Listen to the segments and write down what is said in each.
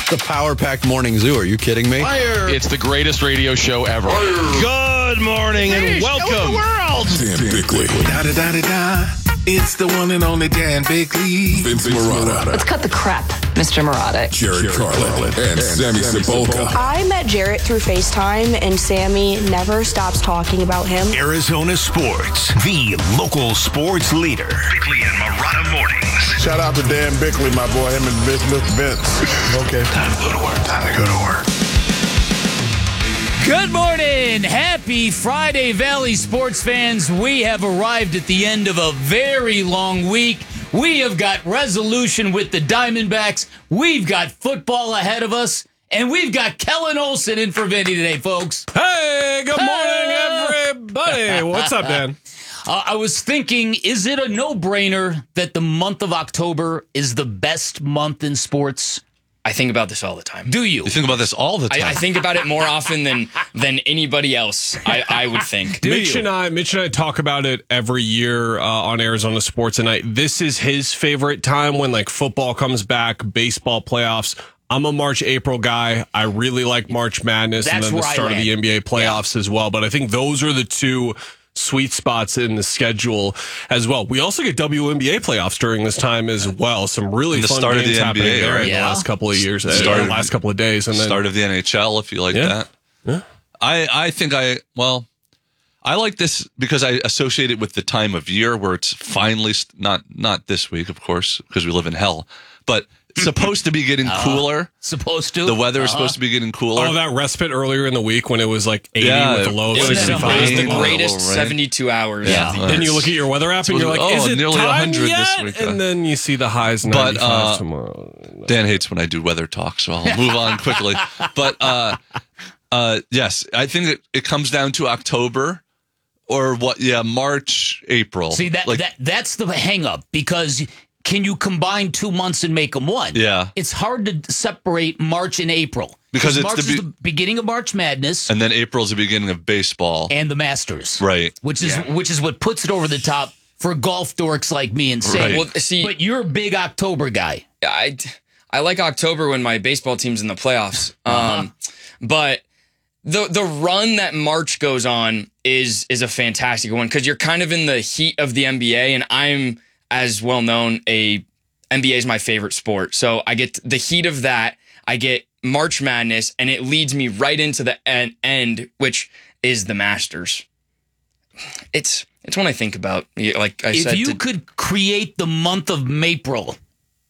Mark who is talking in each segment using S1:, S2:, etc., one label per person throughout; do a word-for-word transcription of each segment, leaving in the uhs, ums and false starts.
S1: The Power Pack Morning Zoo. Are you kidding me?
S2: Fire.
S3: It's the greatest radio show ever.
S2: Fire.
S4: Good morning and
S2: hey,
S4: welcome.
S2: The world.
S5: Dan Bickley.
S6: Da da da da da. It's the one and only Dan Bickley.
S5: Vince Marotta.
S7: Let's cut the crap, Mister Marotta.
S5: Jared, Jared Carlin. And, and Sammy Sepulka.
S8: I met Jarrett through FaceTime, and Sammy never stops talking about him.
S9: Arizona Sports, the local sports leader. Bickley and Marotta Mornings.
S10: Shout out to Dan Bickley, my boy, him and Vince. Vince. Okay.
S9: Time to go to work. Time to go to work.
S11: Good morning. Happy Friday, Valley sports fans. We have arrived at the end of a very long week. We have got resolution with the Diamondbacks. We've got football ahead of us. And we've got Kellen Olson in for Vinny today, folks.
S4: Hey, good morning,
S11: Hey.
S4: everybody. What's up, Dan?
S11: Uh, I was thinking, is it a no-brainer that the month of October is the best month in sports?
S12: I think about this all the time.
S11: Do you?
S3: You think about this all the time.
S12: I, I think about it more often than than anybody else, I, I would think.
S11: Do
S4: Mitch
S11: you?
S4: and I, Mitch and I talk about it every year uh, on Arizona Sports Tonight. This is his favorite time when like football comes back, baseball playoffs. I'm a March, April guy. I really like March Madness
S11: That's
S4: and then the
S11: where I
S4: start of
S11: land.
S4: the N B A playoffs yeah. as well. But I think those are the two sweet spots in the schedule as well. We also get W N B A playoffs during this time as well. Some really
S3: And the
S4: fun
S3: start of
S4: games
S3: the
S4: happening
S3: N B A,
S4: there
S3: right?
S4: in
S11: Yeah.
S4: the last couple of years,
S3: Start
S4: uh,
S3: of-
S4: last couple of days, and then
S3: Start of the N H L, if you like
S4: Yeah.
S3: that.
S4: Yeah.
S3: I, I think I, well, I like this because I associate it with the time of year where it's finally, st- not not this week, of course, because we live in hell, but it's supposed to be getting cooler.
S11: Supposed to.
S3: The weather is
S11: Uh-huh.
S3: supposed to be getting cooler.
S4: Oh, that respite earlier in the week when it was like eighty
S3: Yeah,
S4: with the low
S3: it
S12: It was,
S3: Sixty-five.
S12: it was the
S3: Rain,
S12: greatest
S3: a little rain.
S12: seventy-two hours.
S3: Yeah.
S12: of the year.
S4: Then you look at your weather app and you're like,
S3: Oh,
S4: is it
S3: nearly
S4: time
S3: one hundred
S4: yet?
S3: this week, uh,
S4: And then you see the highs
S3: But,
S4: ninety-five
S3: uh,
S4: tomorrow.
S3: Dan hates when I do weather talk, so I'll move on quickly. But uh, uh, yes, I think it, it comes down to October or what? Yeah, March, April.
S11: See, that,
S3: Like,
S11: that that's the hang up because can you combine two months and make them one?
S3: Yeah.
S11: It's hard to separate March and April.
S3: Because it's
S11: March
S3: the
S11: is
S3: be-
S11: the beginning of March Madness
S3: and then April's the beginning of baseball.
S11: and the Masters.
S3: Right.
S11: Which is which is what puts it over the top for golf dorks like me and Sam.
S3: Right.
S12: Well, see,
S11: But you're a big October guy.
S12: I, I like October when my baseball team's in the playoffs. Um, but the the run that March goes on is is a fantastic one because you're kind of in the heat of the N B A, and I'm, as well known, a N B A is my favorite sport. So I get the heat of that. I get March Madness, and it leads me right into the en- end, which is the Masters. It's it's one I think about. Like I
S11: if
S12: said,
S11: you
S12: to-
S11: could create the month of April,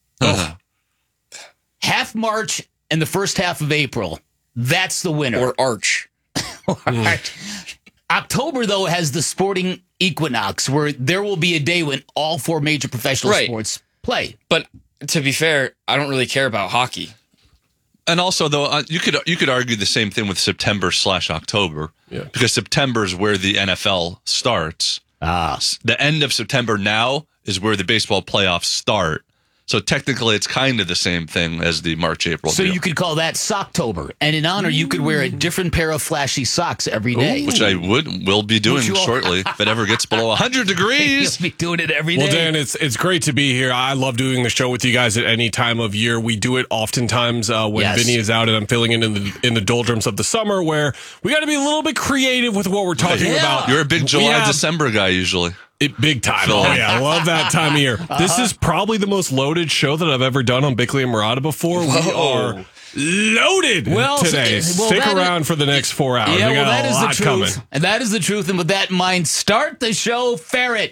S11: half March and the first half of April, that's the winner.
S12: or Arch.
S11: All right. October, though, has the sporting equinox where there will be a day when all four major professional
S12: Right.
S11: sports play.
S12: But to be fair, I don't really care about hockey.
S3: And also, though, uh, you could you could argue the same thing with September slash October,
S4: Yeah.
S3: because September is where the N F L starts.
S11: Ah.
S3: The end of September now is where the baseball playoffs start. So technically, it's kind of the same thing as the March April.
S11: So
S3: deal,
S11: you could call that Socktober. And in honor, you could wear a different pair of flashy socks every day.
S3: which I would will be doing
S11: Which you all-
S3: shortly if it ever gets below one hundred degrees.
S11: You'll be doing it every day.
S4: Well, Dan, it's it's great to be here. I love doing the show with you guys at any time of year. We do it oftentimes uh, when
S11: Yes.
S4: Vinny is out and I'm filling in in the, in the doldrums of the summer, where we got to be a little bit creative with what we're talking
S11: Yeah.
S4: about.
S3: You're a big
S4: We
S3: July
S4: have-
S3: December guy usually.
S4: It, big time. Oh, yeah. I love that time of year. This is probably the most loaded show that I've ever done on Bickley and Marotta before. We are loaded
S11: Well,
S4: today.
S11: so- well,
S4: Stick
S11: that
S4: around
S11: is-
S4: for the next four hours.
S11: Yeah,
S4: we
S11: well,
S4: got
S11: that
S4: a
S11: is the
S4: lot
S11: truth.
S4: coming.
S11: And that is the truth. And with that in mind, start the show, Ferret.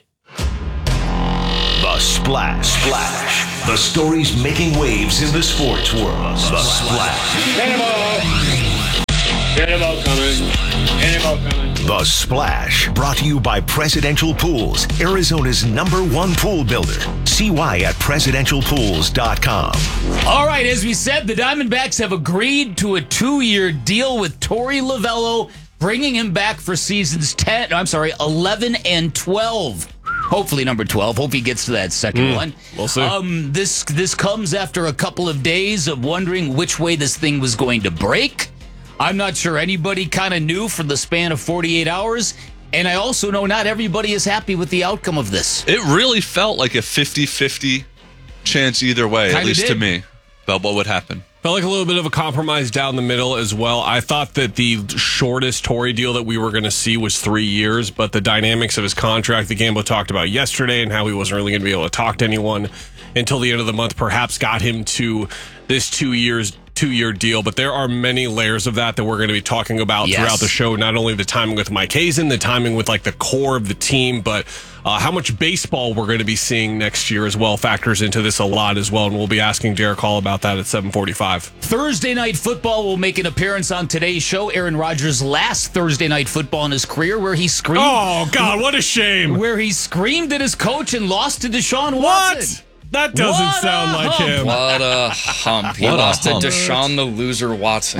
S9: The Splash. Splash. The stories making waves in the sports world. The Splash.
S10: Cannonball. Cannonball coming. Cannonball coming.
S9: The Splash. Brought to you by Presidential Pools, Arizona's number one pool builder. See why at presidential pools dot com.
S11: All right, as we said, the Diamondbacks have agreed to a two-year deal with Torey Lovello, bringing him back for seasons ten, I'm sorry, eleven and twelve. Hopefully number twelve. Hope he gets to that second
S4: Mm,
S11: one.
S4: we'll see.
S11: Um, this, this comes after a couple of days of wondering which way this thing was going to break. I'm not sure anybody kind of knew for the span of forty-eight hours. And I also know not everybody is happy with the outcome of this.
S3: It really felt like a fifty-fifty chance either way,
S11: Kinda
S3: at least
S11: did.
S3: to me, about what would happen.
S4: Felt like a little bit of a compromise down the middle as well. I thought that the shortest Torrey deal that we were going to see was three years, but the dynamics of his contract that Gambo talked about yesterday and how he wasn't really going to be able to talk to anyone until the end of the month perhaps got him to this two years two-year deal. But there are many layers of that that we're going to be talking about
S11: yes.
S4: throughout the show. Not only the timing with Mike Hazen, the timing with like the core of the team, but uh, how much baseball we're going to be seeing next year as well factors into this a lot as well. And we'll be asking Derek Hall about that at seven forty-five.
S11: Thursday Night Football will make an appearance on today's show. Aaron Rodgers' last Thursday Night Football in his career, where he screamed.
S4: Oh God, what a shame!
S11: Where he screamed at his coach and lost to Deshaun Watson.
S4: What? That doesn't
S11: What
S4: sound like
S11: hump.
S4: him.
S12: What a hump. He
S3: What a
S12: lost to
S3: hump.
S12: Deshaun the loser Watson.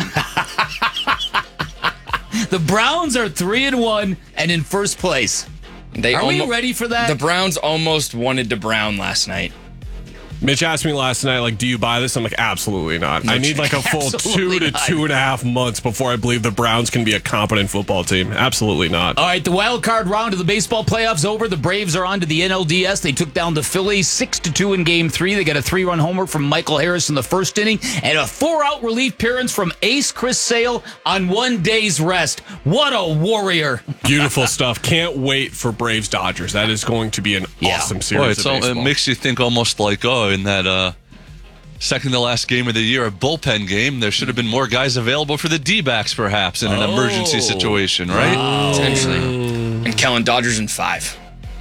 S11: The Browns are three and one and in first place.
S12: They
S11: Are we
S12: almo-
S11: ready for that?
S12: The Browns almost wanted to Brown last night.
S4: Mitch asked me last night, like, do you buy this? I'm like, absolutely not.
S12: No
S4: I need like a full two
S11: Absolutely
S4: to
S11: not.
S4: two and a half months before I believe the Browns can be a competent football team. Absolutely not.
S11: All right, the wild card round of the baseball playoffs over. The Braves are on to the N L D S. They took down the Phillies six to two in game three. They got a three-run homer from Michael Harris in the first inning and a four-out relief appearance from ace Chris Sale on one day's rest. What a warrior.
S4: Beautiful stuff. Can't wait for Braves Dodgers. That is going to be an
S11: Yeah.
S4: awesome
S3: Boy,
S4: series
S3: it's
S4: of
S3: all, it
S4: baseball.
S3: makes you think almost like, oh, in that uh, second to last game of the year, a bullpen game, there should have been more guys available for the D-backs, perhaps, in an
S11: Oh.
S3: emergency situation, right?
S12: Potentially. And Kellen Dodgers in five.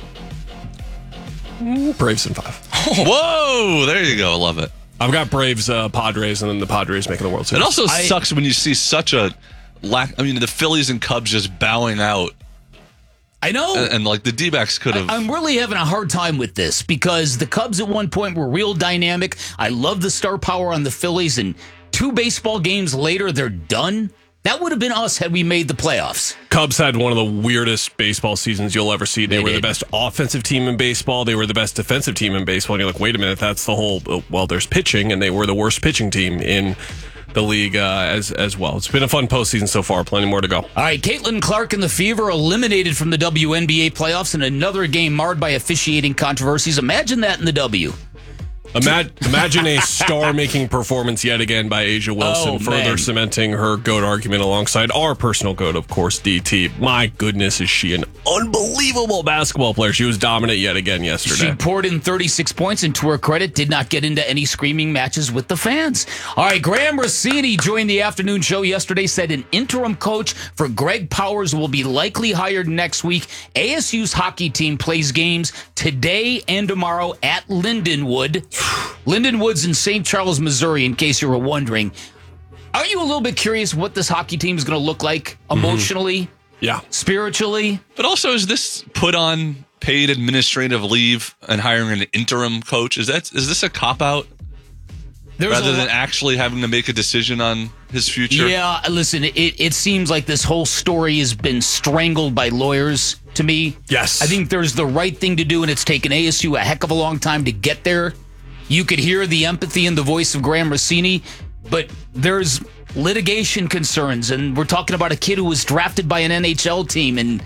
S4: Braves in five.
S3: Whoa, there you go. Love it.
S4: I've got Braves, uh, Padres, and then the Padres making the World
S3: It
S4: Series.
S3: also
S11: I-
S3: sucks when you see such a lack. I mean, the Phillies and Cubs just bowing out,
S11: I know.
S3: and, and like the D-backs could have.
S11: I'm really having a hard time with this because the Cubs at one point were real dynamic. I love the star power on the Phillies, and two baseball games later, they're done. That would have been us had we made the playoffs.
S4: Cubs had one of the weirdest baseball seasons you'll ever see. They,
S11: They
S4: were
S11: did.
S4: the best offensive team in baseball. They were the best defensive team in baseball. And you're like, wait a minute, that's the whole. Well, there's pitching, and they were the worst pitching team in the league uh, as as well. It's been a fun postseason so far. Plenty more to go.
S11: All right, Caitlin Clark and the Fever eliminated from the W N B A playoffs in another game marred by officiating controversies. Imagine that in the W.
S4: Imagine, imagine a star-making performance yet again by Asia Wilson,
S11: Oh,
S4: further
S11: man.
S4: cementing her GOAT argument alongside our personal GOAT, of course, D T. My goodness, is she an unbelievable basketball player. She was dominant yet again yesterday.
S11: She poured in thirty-six points, and to her credit, did not get into any screaming matches with the fans. All right, Graham Rossini joined the afternoon show yesterday, said an interim coach for Greg Powers will be likely hired next week. A S U's hockey team plays games today and tomorrow at Lindenwood. Lindenwood's in Saint Charles, Missouri, in case you were wondering. Are you a little bit curious what this hockey team is going to look like emotionally,
S4: Yeah.
S11: spiritually?
S3: But also, is this put on paid administrative leave and hiring an interim coach? Is that is this a cop out
S11: There's
S3: rather
S11: a
S3: than
S11: lo-
S3: actually having to make a decision on his future?
S11: Yeah, listen, it, it seems like this whole story has been strangled by lawyers to me.
S4: Yes.
S11: I think there's the right thing to do, and it's taken A S U a heck of a long time to get there. You could hear the empathy in the voice of Graham Rossini, but there's litigation concerns, and we're talking about a kid who was drafted by an N H L team, and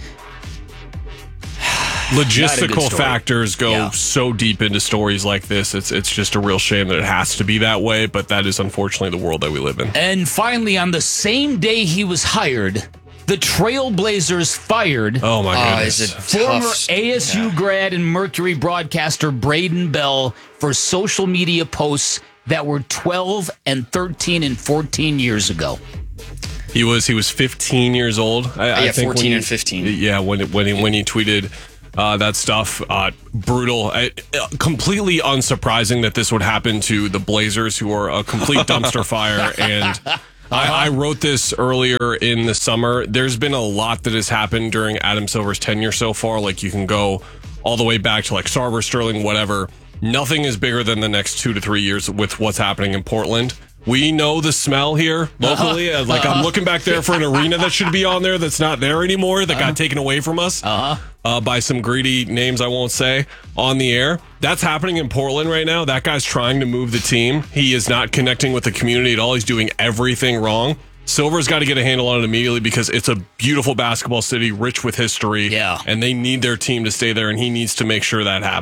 S11: Not a good
S4: Logistical
S11: story.
S4: factors go
S11: Yeah.
S4: so deep into stories like this. It's it's just a real shame that it has to be that way, but that is unfortunately the world that we live in.
S11: And finally, on the same day he was hired, the Trailblazers fired
S4: Oh my
S12: Oh,
S4: goodness.
S12: is it
S11: former
S12: tough?
S11: A S U
S12: Yeah.
S11: grad and Mercury broadcaster Braden Bell for social media posts that were twelve and thirteen and fourteen years ago.
S4: He was he was fifteen years old. I, I
S12: Yeah,
S4: think when
S12: fourteen
S4: he-
S12: and fifteen.
S4: Yeah, when it, when he, when he tweeted uh, that stuff, uh, brutal. I, uh, completely unsurprising that this would happen to the Blazers, who are a complete dumpster fire. And I, I wrote this earlier in the summer. There's been a lot that has happened during Adam Silver's tenure so far. Like you can go all the way back to like Sarver, Sterling, whatever. Nothing is bigger than the next two to three years with what's happening in Portland. We know the smell here locally. Uh, like I'm looking back there for an arena that should be on there that's not there anymore, that got taken away from us uh-huh. uh, by some greedy names I won't say on the air. That's happening in Portland right now. That guy's trying to move the team. He is not connecting with the community at all. He's doing everything wrong. Silver's got to get a handle on it immediately because it's a beautiful basketball city, rich with history.
S11: Yeah.
S4: And they need their team to stay there, and he needs to make sure that happens.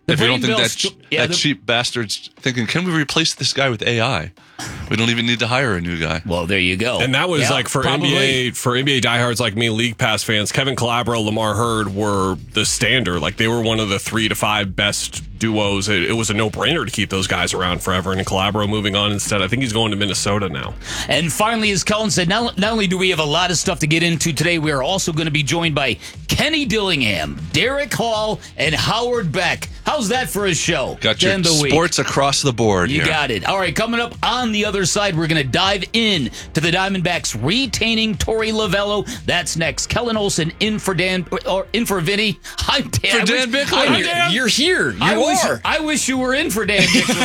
S11: The
S3: if you don't
S11: brain
S3: think that,
S11: bell's
S3: ch-
S11: st- yeah,
S3: that
S11: the-
S3: cheap bastard's thinking, can we replace this guy with A I? We don't even need to hire a new guy.
S11: Well, there you go.
S4: And that was
S11: Yeah,
S4: like for
S11: probably.
S4: N B A for N B A diehards like me, League Pass fans. Kevin Calabro, Lamar Hurd were the standard. Like they were one of the three to five best duos. It, it was a no brainer to keep those guys around forever. And Calabro moving on instead. I think he's going to Minnesota now.
S11: And finally, as Cullen said, not, not only do we have a lot of stuff to get into today, we are also going to be joined by Kenny Dillingham, Derek Hall, and Howard Beck. How's that for a show?
S3: Got
S11: to
S3: your
S11: end the week?
S3: sports across the board
S11: You
S3: here.
S11: got it. All right, coming up on the other side, we're going to dive in to the Diamondbacks retaining Torey Lovello. That's next. Kellen Olson in for Dan or in for Vinny. I'm Dan.
S3: For Dan
S11: I wish-
S3: Bickley.
S11: I-
S12: You're, you're here. You
S11: I wish,
S12: are.
S11: I wish you were in for Dan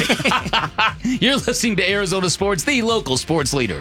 S11: Bickley. You're listening to Arizona Sports, the local sports leader.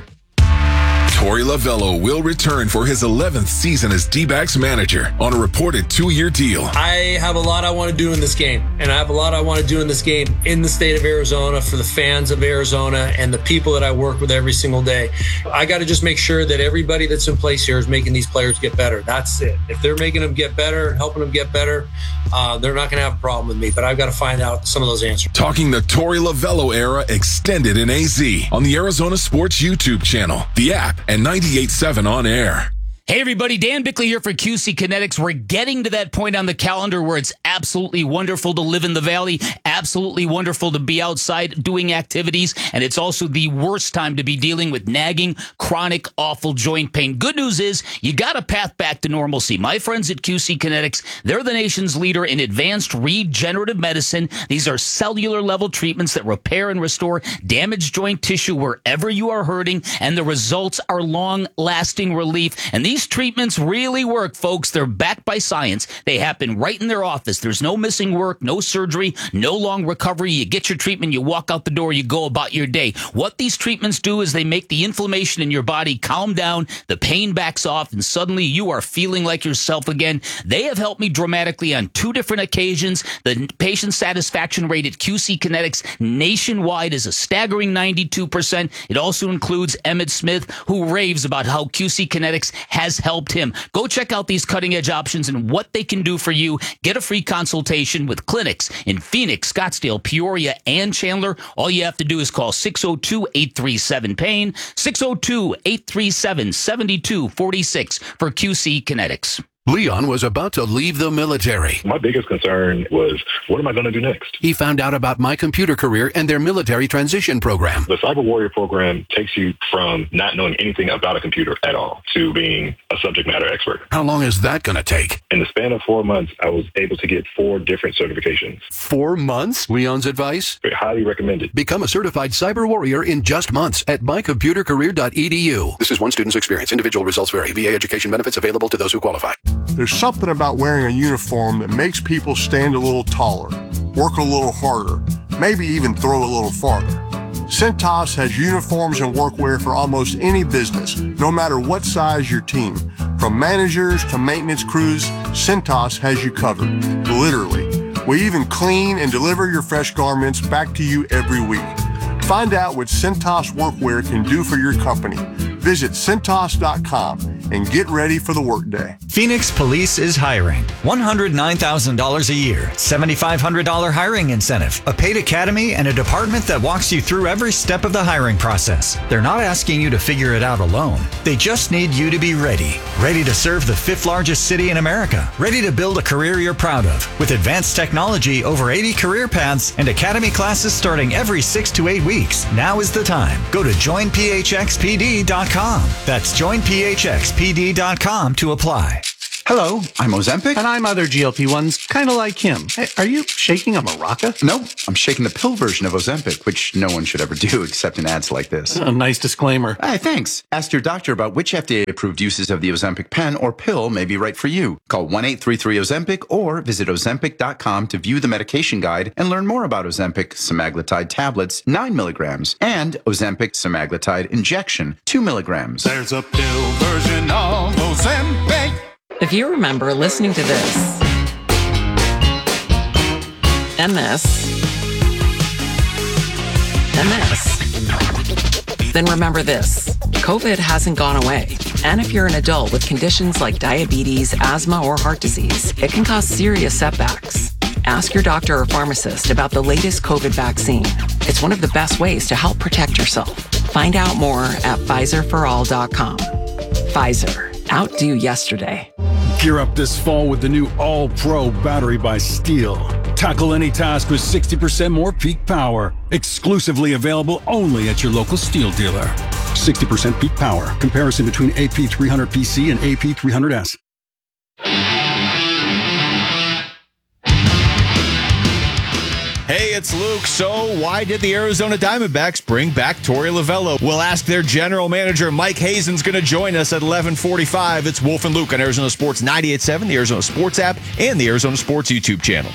S5: Torey Lovello will return for his eleventh season as D-backs manager on a reported two-year deal.
S2: I have a lot I want to do in this game, and I have a lot I want to do in this game in the state of Arizona for the fans of Arizona and the people that I work with every single day. I got to just make sure that everybody that's in place here is making these players get better. That's it. If they're making them get better and helping them get better, uh, they're not going to have a problem with me, but I've got to find out some of those answers.
S5: Talking the Torey Lovello era extended in A Z on the Arizona Sports YouTube channel, the app, and ninety-eight point seven on air.
S11: Hey everybody, Dan Bickley here for Q C Kinetics. We're getting to that point on the calendar where it's absolutely wonderful to live in the Valley, absolutely wonderful to be outside doing activities, and it's also the worst time to be dealing with nagging, chronic, awful joint pain. Good news is you got a path back to normalcy. My friends at Q C Kinetics, they're the nation's leader in advanced regenerative medicine. These are cellular level treatments that repair and restore damaged joint tissue wherever you are hurting, and the results are long-lasting relief. And these These treatments really work, folks. They're backed by science. They happen right in their office. There's no missing work, no surgery, no long recovery. You get your treatment, you walk out the door, you go about your day. What these treatments do is they make the inflammation in your body calm down, the pain backs off, and suddenly you are feeling like yourself again. They have helped me dramatically on two different occasions. The patient satisfaction rate at Q C Kinetics nationwide is a staggering ninety-two percent. It also includes Emmett Smith, who raves about how Q C Kinetics has helped him. Go check out these cutting-edge options and what they can do for you. Get a free consultation with clinics in Phoenix, Scottsdale, Peoria, and Chandler. All you have to do is call six oh two, eight three seven, pain, six oh two, eight three seven, seven two four six for Q C Kinetics.
S13: Leon was about to leave the military.
S14: My biggest concern was, what am I going to do next?
S13: He found out about My Computer Career and their military transition program.
S14: The Cyber Warrior program takes you from not knowing anything about a computer at all to being a subject matter expert.
S13: How long is that going to take?
S14: In the span of four months, I was able to get four different certifications.
S13: Four months? Leon's advice?
S14: Highly recommended.
S13: Become a certified cyber warrior in just months at my computer career dot e d u. This is one student's experience. Individual results vary. V A education benefits available to those who qualify.
S10: There's something about wearing a uniform that makes people stand a little taller, work a little harder, maybe even throw a little farther. Cintas has uniforms and workwear for almost any business, no matter what size your team. From managers to maintenance crews, Cintas has you covered, literally. We even clean and deliver your fresh garments back to you every week. Find out what Cintas Workwear can do for your company. Visit Cintas dot com and get ready for the workday.
S15: Phoenix Police is hiring. one hundred nine thousand dollars a year, seven thousand five hundred dollars hiring incentive, a paid academy, and a department that walks you through every step of the hiring process. They're not asking you to figure it out alone. They just need you to be ready. Ready to serve the fifth largest city in America. Ready to build a career you're proud of. With advanced technology, over eighty career paths, and academy classes starting every six to eight weeks. Now is the time. Go to join p h x p d dot com. That's join p h x p d dot com to apply.
S16: Hello, I'm Ozempic. And I'm other G L P ones, kind of like him. Hey, are you shaking a maraca?
S17: No, I'm shaking the pill version of Ozempic, which no one should ever do except in ads like this.
S16: A nice disclaimer.
S17: Hey, thanks. Ask your doctor about which F D A-approved uses of the Ozempic pen or pill may be right for you. Call one eight three three Ozempic or visit ozempic dot com to view the medication guide and learn more about Ozempic semaglutide tablets, nine milligrams, and Ozempic semaglutide injection, two milligrams.
S18: There's a pill version of Ozempic.
S19: If you remember listening to this, and this, and this, then remember this. COVID hasn't gone away. And if you're an adult with conditions like diabetes, asthma, or heart disease, it can cause serious setbacks. Ask your doctor or pharmacist about the latest COVID vaccine. It's one of the best ways to help protect yourself. Find out more at Pfizer for all dot com. Pfizer. Outdo yesterday.
S20: Gear up this fall with the new All-Pro battery by Steel. Tackle any task with sixty percent more peak power. Exclusively available only at your local Steel dealer. sixty percent peak power. Comparison between A P three hundred P C and A P three hundred S.
S21: Hey, it's Luke. So why did the Arizona Diamondbacks bring back Torey Lovullo? We'll ask their general manager, Mike Hazen's going to join us at eleven forty-five. It's Wolf and Luke on Arizona Sports ninety-eight point seven, the Arizona Sports app, and the Arizona Sports YouTube channel.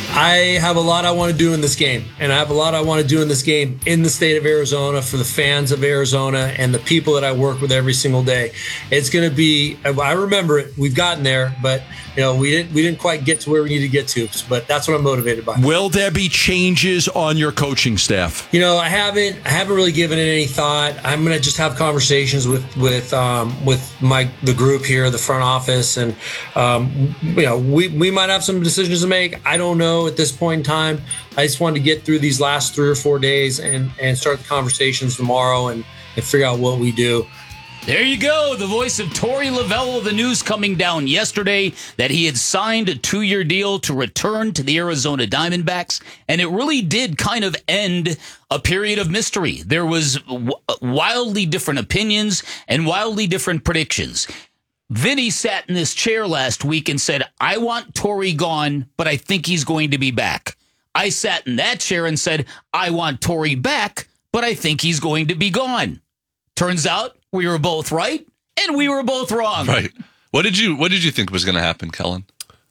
S2: I have a lot I want to do in this game, and I have a lot I want to do in this game in the state of Arizona for the fans of Arizona and the people that I work with every single day. It's going to be, I remember it, we've gotten there, but you know, we didn't we didn't quite get to where we need to get to, but that's what I'm motivated by.
S22: Will there be changes on your coaching staff?
S2: You know, I haven't I haven't really given it any thought. I'm going to just have conversations with with um, with my the group here, the front office, and um, you know, we we might have some decisions to make. I don't know at this point in time. I just wanted to get through these last three or four days and and start the conversations tomorrow and, and figure out what we do.
S11: There you go. The voice of Torey Lovullo. The news coming down yesterday that he had signed a two-year deal to return to the Arizona Diamondbacks. And it really did kind of end a period of mystery. There was w- wildly different opinions and wildly different predictions. Vinny sat in this chair last week and said, I want Torey gone, but I think he's going to be back. I sat in that chair and said, I want Torey back, but I think he's going to be gone. Turns out we were both right, and we were both wrong.
S3: Right. What did you What did you think was going to happen, Kellen?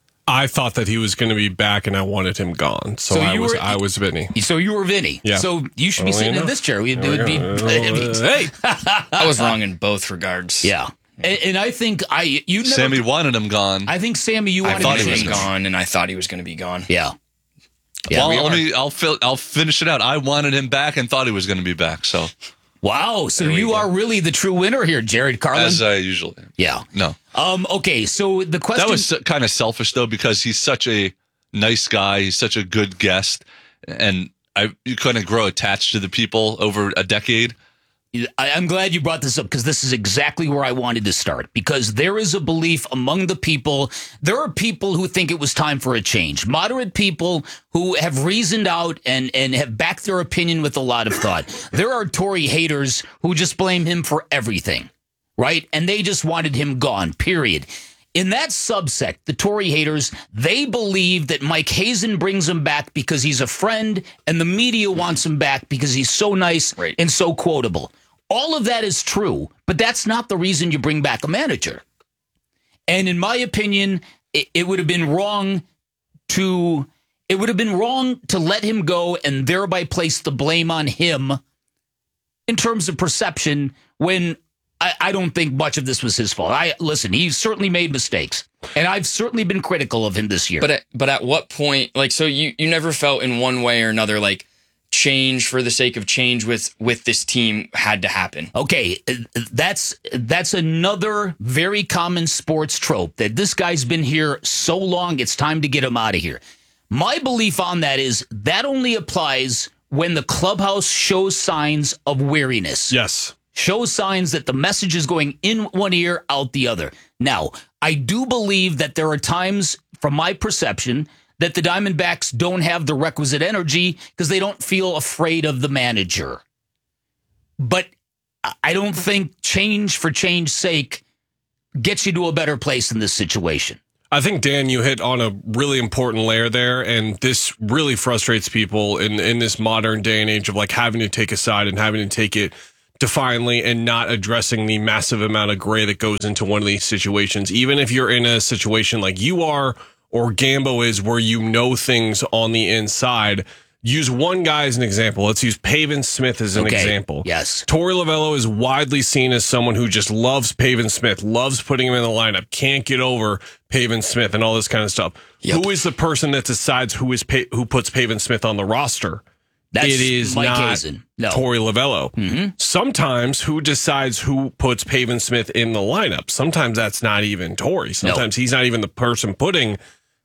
S4: I thought that he was going to be back, and I wanted him gone. So,
S11: So
S4: I
S11: you
S4: was
S11: were-
S4: I was Vinny.
S11: So you were Vinny.
S4: Yeah.
S11: So you should be
S4: Well,
S11: sitting
S4: you
S11: in
S4: know.
S11: this chair. It
S4: There we
S11: would be.
S4: go.
S11: Hey,
S12: I was wrong in both regards.
S11: Yeah, and, and I think I you never.
S3: Sammy wanted him gone.
S11: I think Sammy, you
S12: I
S11: wanted
S12: thought
S11: him
S12: he was
S11: to-
S12: gone, and I thought he was going to be gone.
S11: Yeah.
S3: well,
S11: we
S3: let
S11: are.
S3: me. I'll fill, I'll finish it out. I wanted him back and thought he was going to be back. So
S11: Wow. So you are really the true winner here, Jared Carlin.
S3: as I usually am.
S11: Yeah.
S3: No.
S11: Um. Okay. So the question.
S3: That was kind of selfish though, because he's such a nice guy. He's such a good guest, and I you couldn't grow attached to the people over a decade.
S11: I- I'm glad you brought this up because this is exactly where I wanted to start. Because there is a belief among the people. There are people who think it was time for a change. Moderate people who have reasoned out and, and have backed their opinion with a lot of thought. There are Tory haters who just blame him for everything, right? And they just wanted him gone, period. In that subsect, the Tory haters, they believe that Mike Hazen brings him back because he's a friend and the media wants him back because he's so nice
S12: Right.
S11: and so quotable. All of that is true, but that's not the reason you bring back a manager. And in my opinion, it, it would have been wrong to it would have been wrong to let him go and thereby place the blame on him in terms of perception when I, I don't think much of this was his fault. I listen, he certainly made mistakes, and I've certainly been critical of him this year.
S12: But at, but at what point, like, so you, you never felt in one way or another like change for the sake of change with with this team had to happen.
S11: Okay, that's that's another very common sports trope that this guy's been here so long, it's time to get him out of here. My belief on that is that only applies when the clubhouse shows signs of weariness.
S4: Yes.
S11: Shows signs that the message is going in one ear, out the other. Now, I do believe that there are times, from my perception, that the Diamondbacks don't have the requisite energy because they don't feel afraid of the manager. But I don't think change for change's sake gets you to a better place in this situation.
S4: I think, Dan, you hit on a really important layer there, and this really frustrates people in, in this modern day and age of like having to take a side and having to take it defiantly and not addressing the massive amount of gray that goes into one of these situations. Even if you're in a situation like you are or Gambo is where you know things on the inside. Use one guy as an example. Let's use Pavin Smith as an
S11: Okay.
S4: example.
S11: Yes.
S4: Torey Lovullo is widely seen as someone who just loves Pavin Smith, loves putting him in the lineup, can't get over Pavin Smith and all this kind of stuff.
S11: Yep.
S4: Who is the person that decides who is pa- who puts Pavin Smith on the roster?
S11: That's
S4: it is
S11: Mike
S4: not
S11: Hazen. No.
S4: Torey Lovullo.
S11: Mm-hmm.
S4: Sometimes who decides who puts Pavin Smith in the lineup? Sometimes that's not even Torey. Sometimes he's not even the person putting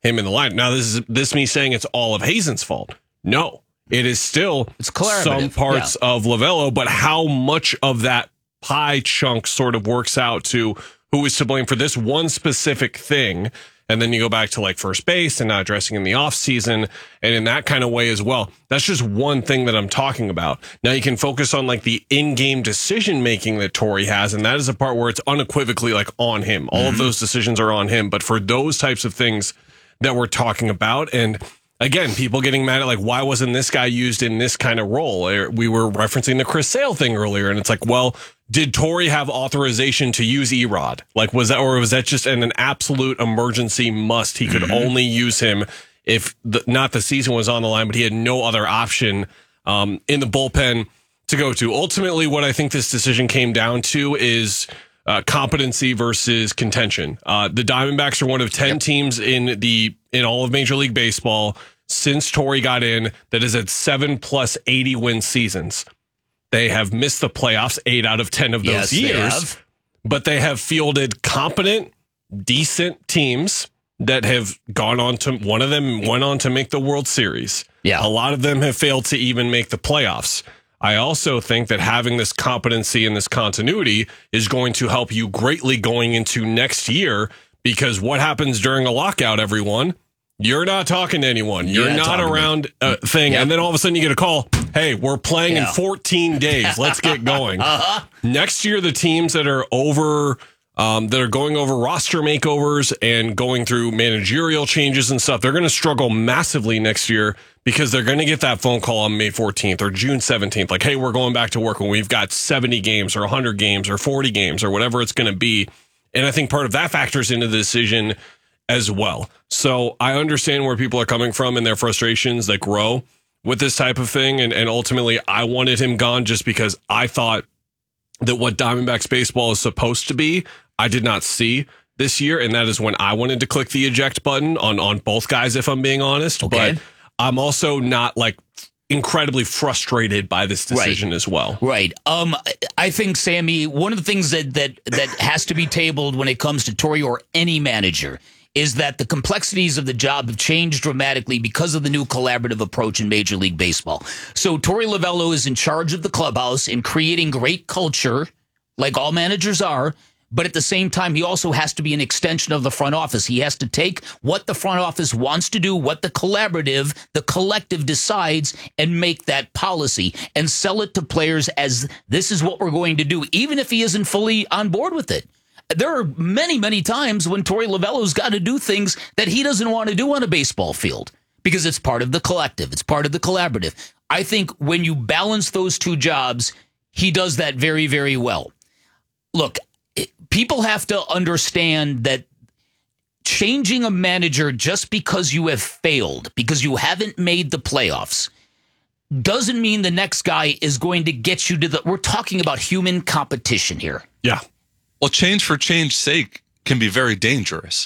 S4: him in the line. Now, this is this me saying it's all of Hazen's fault. No, it is still
S11: it's
S4: some parts yeah. of Lovello, but how much of that pie chunk sort of works out to who is to blame for this one specific thing. And then you go back to like first base and not addressing in the offseason and in that kind of way as well. That's just one thing that I'm talking about. Now you can focus on like the in-game decision making that Torey has. And that is a part where it's unequivocally like on him. All mm-hmm. of those decisions are on him. But for those types of things that we're talking about, and again, people getting mad at like, why wasn't this guy used in this kind of role? We were referencing the Chris Sale thing earlier. And it's like, well, did Torey have authorization to use Erod? Like, was that, or was that just an, an absolute emergency must? He could mm-hmm. only use him if the, not the season was on the line, but he had no other option um, in the bullpen to go to. Ultimately, what I think this decision came down to is uh, competency versus contention. Uh, the Diamondbacks are one of ten yep. teams in the in all of Major League Baseball since Torey got in that is at seven plus eighty win seasons. They have missed the playoffs eight out of ten of those yes, years, they but they have fielded competent, decent teams that have gone on to, one of them went on to make the World Series.
S11: Yeah.
S4: A lot of them have failed to even make the playoffs. I also think that having this competency and this continuity is going to help you greatly going into next year, because what happens during a lockout, everyone? You're not talking to anyone. You're, You're not around a thing. Yep. And then all of a sudden you get a call. Hey, we're playing yeah. in fourteen days. Let's get going. uh-huh. Next year, the teams that are over, um, that are going over roster makeovers and going through managerial changes and stuff, they're going to struggle massively next year because they're going to get that phone call on May fourteenth or June seventeenth. Like, hey, we're going back to work when we've got seventy games or one hundred games or forty games or whatever it's going to be. And I think part of that factors into the decision as well. So I understand where people are coming from and their frustrations that grow with this type of thing. And, and ultimately, I wanted him gone just because I thought that what Diamondbacks baseball is supposed to be, I did not see this year. And that is when I wanted to click the eject button on, on both guys, if I'm being honest. Okay. But I'm also not like incredibly frustrated by this decision
S11: right.
S4: as well.
S11: Right. Um, I think, Sammy, one of the things that, that, that has to be tabled when it comes to Torey or any manager is that the complexities of the job have changed dramatically because of the new collaborative approach in Major League Baseball. So Torey Lovello is in charge of the clubhouse and creating great culture, like all managers are, but at the same time, he also has to be an extension of the front office. He has to take what the front office wants to do, what the collaborative, the collective decides, and make that policy and sell it to players as this is what we're going to do, even if he isn't fully on board with it. There are many, many times when Torey Lovello's got to do things that he doesn't want to do on a baseball field because it's part of the collective. It's part of the collaborative. I think when you balance those two jobs, he does that very, very well. Look, people have to understand that changing a manager just because you have failed, because you haven't made the playoffs, doesn't mean the next guy is going to get you to the... We're talking about human competition here.
S4: Yeah.
S3: Well, change for change's sake can be very dangerous.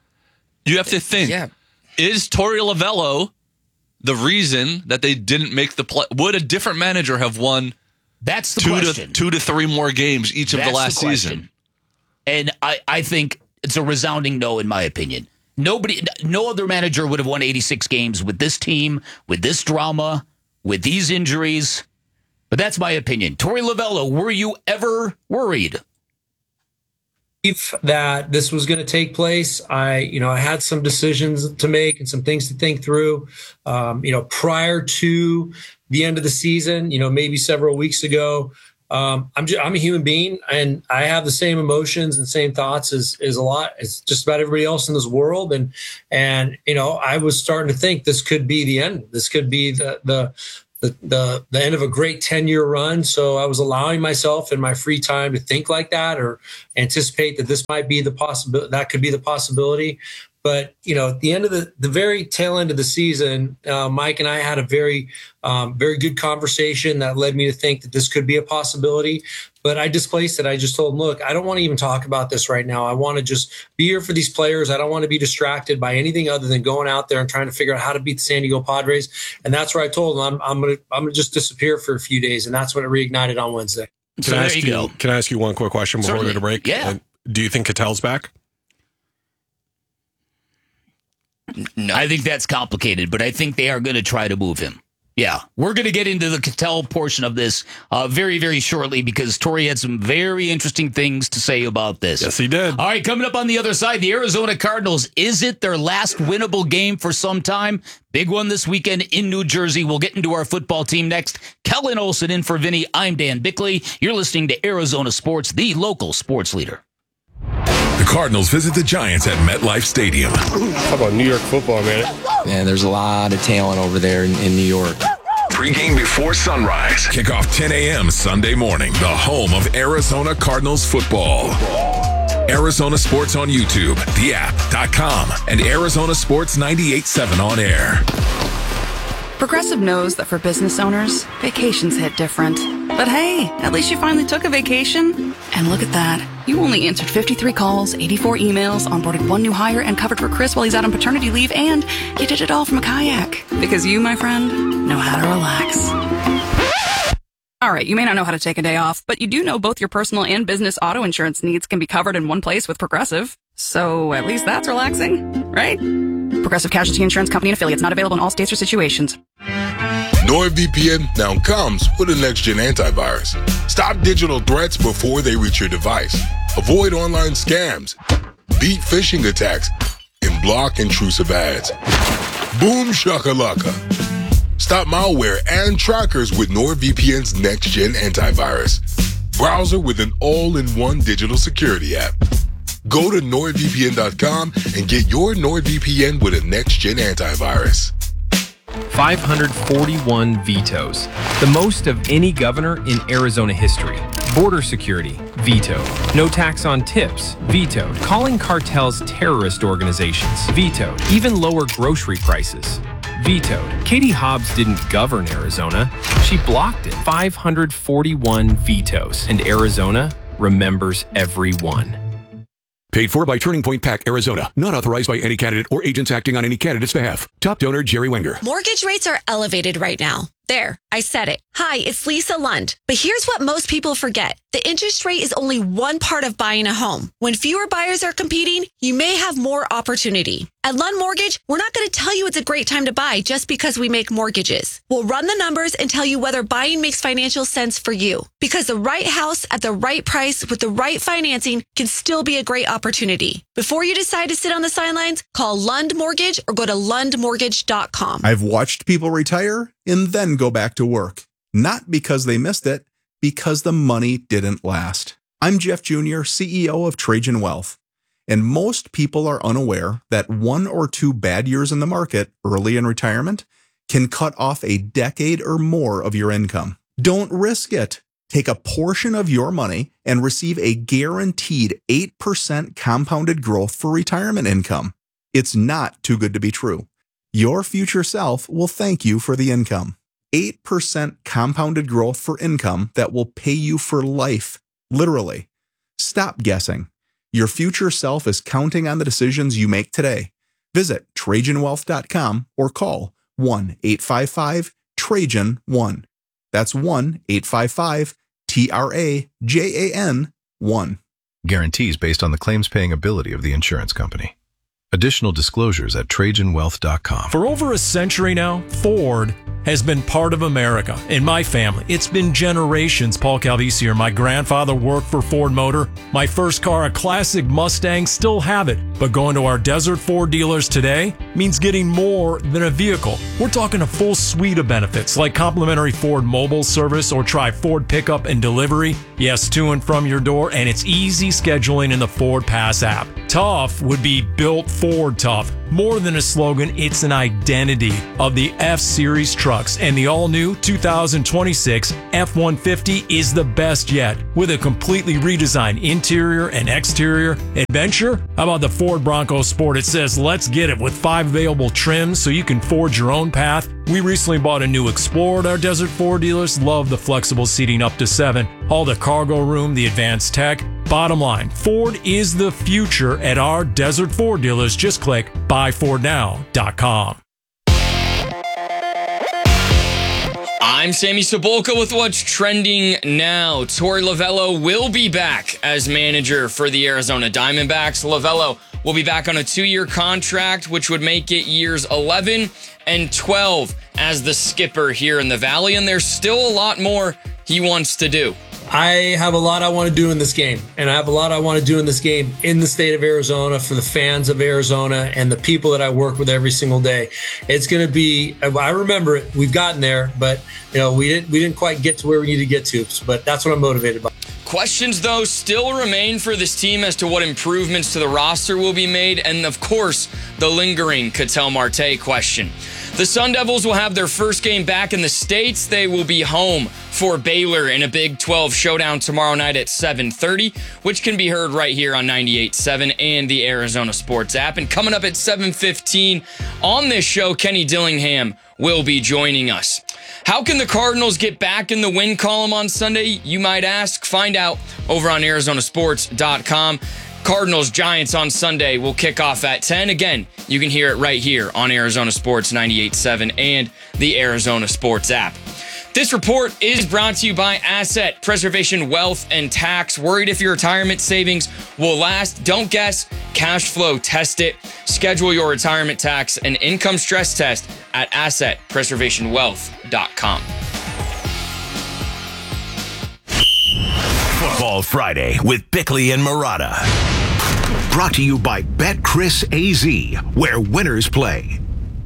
S3: You have to think, yeah. is Torey Lovello the reason that they didn't make the play? Would a different manager have won
S11: That's the
S3: two
S11: question.
S3: to two to three more games each of
S11: That's
S3: the last
S11: the
S3: season?
S11: And I, I think it's a resounding no, in my opinion. Nobody, no other manager would have won eighty-six games with this team, with this drama, with these injuries. But that's my opinion. Torey Lovello, were you ever worried
S2: that this was going to take place? I, you know, I had some decisions to make and some things to think through. Um, you know, prior to the end of the season, you know, maybe several weeks ago, um, I'm just, I'm a human being and I have the same emotions and same thoughts as, as a lot, as just about everybody else in this world. And, and, you know, I was starting to think this could be the end. This could be the, the, The, the the end of a great ten-year run. So I was allowing myself in my free time to think like that or anticipate that this might be the possibility, that could be the possibility. But, you know, at the end of the, the very tail end of the season, uh, Mike and I had a very, um, very good conversation that led me to think that this could be a possibility. But I displaced it. I just told him, look, I don't want to even talk about this right now. I want to just be here for these players. I don't want to be distracted by anything other than going out there and trying to figure out how to beat the San Diego Padres. And that's where I told him I'm, I'm going to I'm going to just disappear for a few days. And that's when it reignited on Wednesday.
S4: Can so I ask you, you can I ask you one quick question before Certainly. we go to break?
S11: Yeah.
S4: Uh, do you think Ketel's back?
S11: No. I think that's complicated, but I think they are going to try to move him. Yeah, we're going to get into the Cattell portion of this uh, very, very shortly because Tori had some very interesting things to say about this.
S4: Yes, he did.
S11: All right, coming up on the other side, the Arizona Cardinals. Is it their last winnable game for some time? Big one this weekend in New Jersey. We'll get into our football team next. Kellen Olson in for Vinny. I'm Dan Bickley. You're listening to Arizona Sports, the local sports leader.
S5: The Cardinals visit the Giants at MetLife Stadium.
S1: How about New York football, man?
S6: Man, there's a lot of talent over there in, in New York.
S5: Pre-game before sunrise. Kickoff ten a.m. Sunday morning. The home of Arizona Cardinals football. Arizona Sports on YouTube, the app dot com, and Arizona Sports ninety-eight point seven on air.
S23: Progressive knows that for business owners, vacations hit different. But hey, at least you finally took a vacation. And look at that. You only answered fifty-three calls, eighty-four emails, onboarded one new hire, and covered for Chris while he's out on paternity leave, and you did it all from a kayak. Because you, my friend, know how to relax. All right, you may not know how to take a day off, but you do know both your personal and business auto insurance needs can be covered in one place with Progressive. So at least that's relaxing, right? Progressive Casualty Insurance Company and affiliates, not available in all states or situations.
S24: NordVPN now comes with a next-gen antivirus. Stop digital threats before they reach your device. Avoid online scams, beat phishing attacks, and block intrusive ads. Boom shakalaka. Stop malware and trackers with NordVPN's next-gen antivirus. Browser with an all-in-one digital security app. Go to Nord V P N dot com and get your NordVPN with a next-gen antivirus.
S25: five hundred forty-one vetoes, the most of any governor in Arizona history. Border security, vetoed. No tax on tips, vetoed. Calling cartels terrorist organizations, vetoed. Even lower grocery prices, vetoed. Katie Hobbs didn't govern Arizona, she blocked it. five hundred forty-one vetoes, and Arizona remembers every one.
S26: Paid for by Turning Point PAC, Arizona. Not authorized by any candidate or agents acting on any candidate's behalf. Top donor, Jerry Wenger.
S27: Mortgage rates are elevated right now. There, I said it. Hi, it's Lisa Lund. But here's what most people forget. The interest rate is only one part of buying a home. When fewer buyers are competing, you may have more opportunity. At Lund Mortgage, we're not going to tell you it's a great time to buy just because we make mortgages. We'll run the numbers and tell you whether buying makes financial sense for you. Because the right house at the right price with the right financing can still be a great opportunity. Before you decide to sit on the sidelines, call Lund Mortgage or go to lund mortgage dot com.
S28: I've watched people retire and then go back to work. Not because they missed it, because the money didn't last. I'm Jeff Junior, C E O of Trajan Wealth. And most people are unaware that one or two bad years in the market early in retirement can cut off a decade or more of your income. Don't risk it. Take a portion of your money and receive a guaranteed eight percent compounded growth for retirement income. It's not too good to be true. Your future self will thank you for the income. eight percent compounded growth for income that will pay you for life, literally. Stop guessing. Your future self is counting on the decisions you make today. Visit Trajan Wealth dot com or call one eight five five Trajan one. That's one eight five five T R A J A N one.
S29: Guarantees based on the claims paying ability of the insurance company. Additional disclosures at Trajan Wealth dot com.
S30: For over a century now, Ford has been part of America. In my family, it's been generations. Paul Calvisier, my grandfather worked for Ford Motor. My first car, a classic Mustang, still have it. But going to our Desert Ford dealers today means getting more than a vehicle. We're talking a full suite of benefits like complimentary Ford mobile service or try Ford pickup and delivery. Yes, to and from your door, and it's easy scheduling in the Ford Pass app. Tough would be built Ford tough. More than a slogan, it's an identity of the F-Series trucks, and the all-new two thousand twenty-six F one fifty is the best yet. With a completely redesigned interior and exterior adventure, how about the Ford Bronco Sport? It says, let's get it, with five available trims so you can forge your own path. We recently bought a new Explorer at our Desert Ford dealers. Love the flexible seating up to seven, all the cargo room, the advanced tech. Bottom line, Ford is the future at our Desert Ford dealers. Just click buy ford now dot com.
S12: I'm Sammy Sabolka with what's trending now. Torey Lovello will be back as manager for the Arizona Diamondbacks. Lovello will be back on a two-year contract, which would make it years eleven and twelve as the skipper here in the Valley. And there's still a lot more he wants to do.
S2: I have a lot I want to do in this game, and I have a lot I want to do in this game in the state of Arizona for the fans of Arizona and the people that I work with every single day. It's going to be, I remember it, we've gotten there, but you know, we didn't we didn't quite get to where we need to get to, but that's what I'm motivated by.
S12: Questions, though, still remain for this team as to what improvements to the roster will be made, and of course, the lingering Ketel Marte question. The Sun Devils will have their first game back in the States. They will be home for Baylor in a Big twelve showdown tomorrow night at seven thirty, which can be heard right here on ninety-eight point seven and the Arizona Sports app. And coming up at seven fifteen on this show, Kenny Dillingham will be joining us. How can the Cardinals get back in the win column on Sunday, you might ask? Find out over on Arizona Sports dot com. Cardinals Giants on Sunday will kick off at ten. Again, you can hear it right here on Arizona Sports ninety-eight point seven and the Arizona Sports app. This report is brought to you by Asset Preservation Wealth and Tax. Worried if your retirement savings will last? Don't guess. Cash flow test it. Schedule your retirement tax and income stress test at asset preservation wealth dot com.
S7: Football Friday with Bickley and Murata. Brought to you by BetCris A Z, where winners play.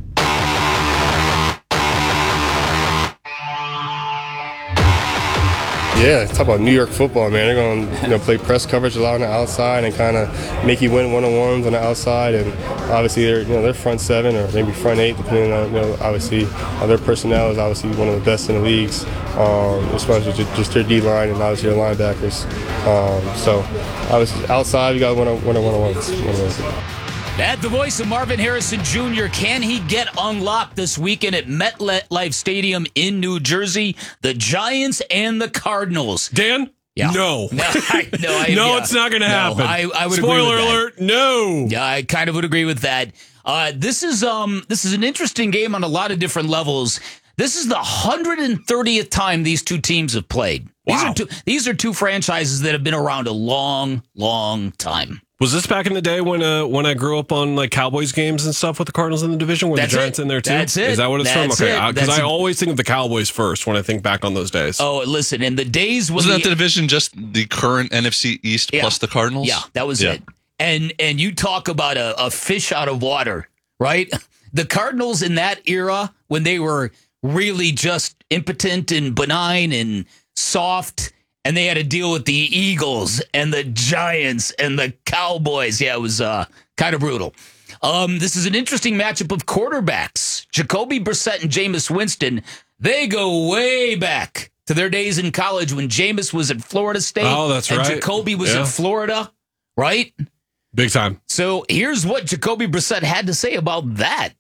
S1: Yeah, talk about New York football, man. They're going to you know, play press coverage a lot on the outside and kind of make you win one-on-ones on the outside. And obviously, they're, you know, they're front seven or maybe front eight, depending on, you know, obviously, uh, their personnel is obviously one of the best in the leagues, um, as far as just, just their D-line and obviously their linebackers. Um, so, obviously, outside, you got to win on one-on-ones.
S11: At the voice of Marvin Harrison Junior, can he get unlocked this weekend at MetLife Stadium in New Jersey? The Giants and the Cardinals.
S4: Dan?
S11: Yeah.
S4: No.
S11: No, I, no, I,
S4: no
S11: yeah.
S4: it's not going to
S11: no,
S4: happen.
S11: I, I would
S4: Spoiler
S11: agree with
S4: alert,
S11: that.
S4: no.
S11: Yeah, I kind of would agree with that. Uh, this is um, this is an interesting game on a lot of different levels. This is the one hundred thirtieth time these two teams have played. These
S4: Wow.
S11: are two, these are two franchises that have been around a long, long time.
S4: Was this back in the day when uh, when I grew up on like Cowboys games and stuff with the Cardinals in the division? Were
S11: That's
S4: the Giants
S11: it.
S4: in there too?
S11: That's it.
S4: Is that what it's
S11: That's
S4: from? Okay,
S11: it.
S4: because
S11: That's
S4: I
S11: it.
S4: always think of the Cowboys first when I think back on those days.
S11: Oh, listen, in the days when
S3: Wasn't that
S11: the,
S3: the division just the current N F C East
S11: Yeah.
S3: plus the Cardinals?
S11: Yeah, that was
S3: Yeah.
S11: it. And and you talk about a, a fish out of water, right? The Cardinals in that era, when they were really just impotent and benign and soft, and they had to deal with the Eagles and the Giants and the Cowboys. Yeah, it was uh, kind of brutal. Um, this is an interesting matchup of quarterbacks. Jacoby Brissett and Jameis Winston, they go way back to their days in college when Jameis was at Florida State.
S4: Oh, that's
S11: and
S4: right.
S11: Jacoby was
S4: Yeah.
S11: at Florida, right?
S4: Big time.
S11: So here's what Jacoby Brissett had to say about that.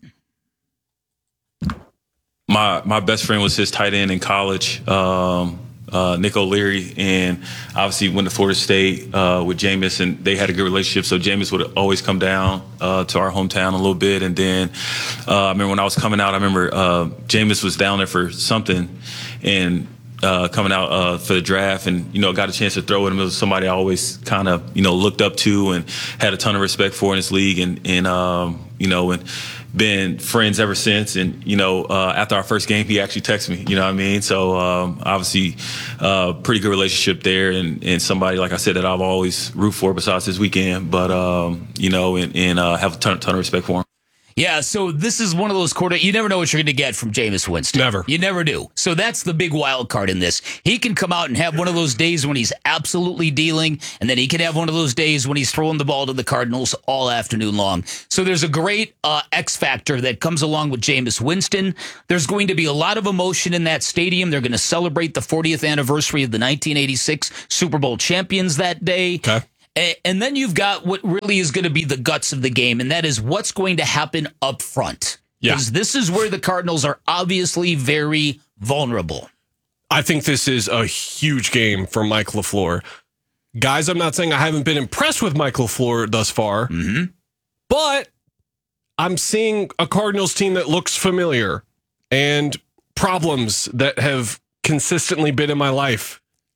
S8: My my best friend was his tight end in college, um, uh, Nick O'Leary, and obviously went to Florida State uh, with Jameis, and they had a good relationship. So Jameis would always come down uh, to our hometown a little bit, and then uh, I remember when I was coming out, I remember uh, Jameis was down there for something, and uh, coming out uh, for the draft, and you know got a chance to throw at him. It was somebody I always kind of you know looked up to and had a ton of respect for in this league, and and um, you know and. been friends ever since. And, you know, uh, after our first game, he actually texted me, you know what I mean? So, um, obviously, uh, pretty good relationship there. And, and somebody, like I said, that I've always root for besides this weekend. But, um, you know, and, and uh, have a ton, ton of respect for him.
S11: Yeah, so this is one of those quarter. You never know what you're going to get from Jameis Winston.
S4: Never.
S11: You never do. So that's the big wild card in this. He can come out and have one of those days when he's absolutely dealing, and then he can have one of those days when he's throwing the ball to the Cardinals all afternoon long. So there's a great uh, X factor that comes along with Jameis Winston. There's going to be a lot of emotion in that stadium. They're going to celebrate the fortieth anniversary of the nineteen eighty-six Super Bowl champions that day.
S4: Okay.
S11: And then you've got what really is going to be the guts of the game, and that is what's going to happen up front.
S4: Yeah.
S11: Because this is where the Cardinals are obviously very vulnerable.
S4: I think this is a huge game for Mike LaFleur. Guys, I'm not saying I haven't been impressed with Mike LaFleur thus far,
S11: mm-hmm.
S4: but I'm seeing a Cardinals team that looks familiar and problems that have consistently been in my life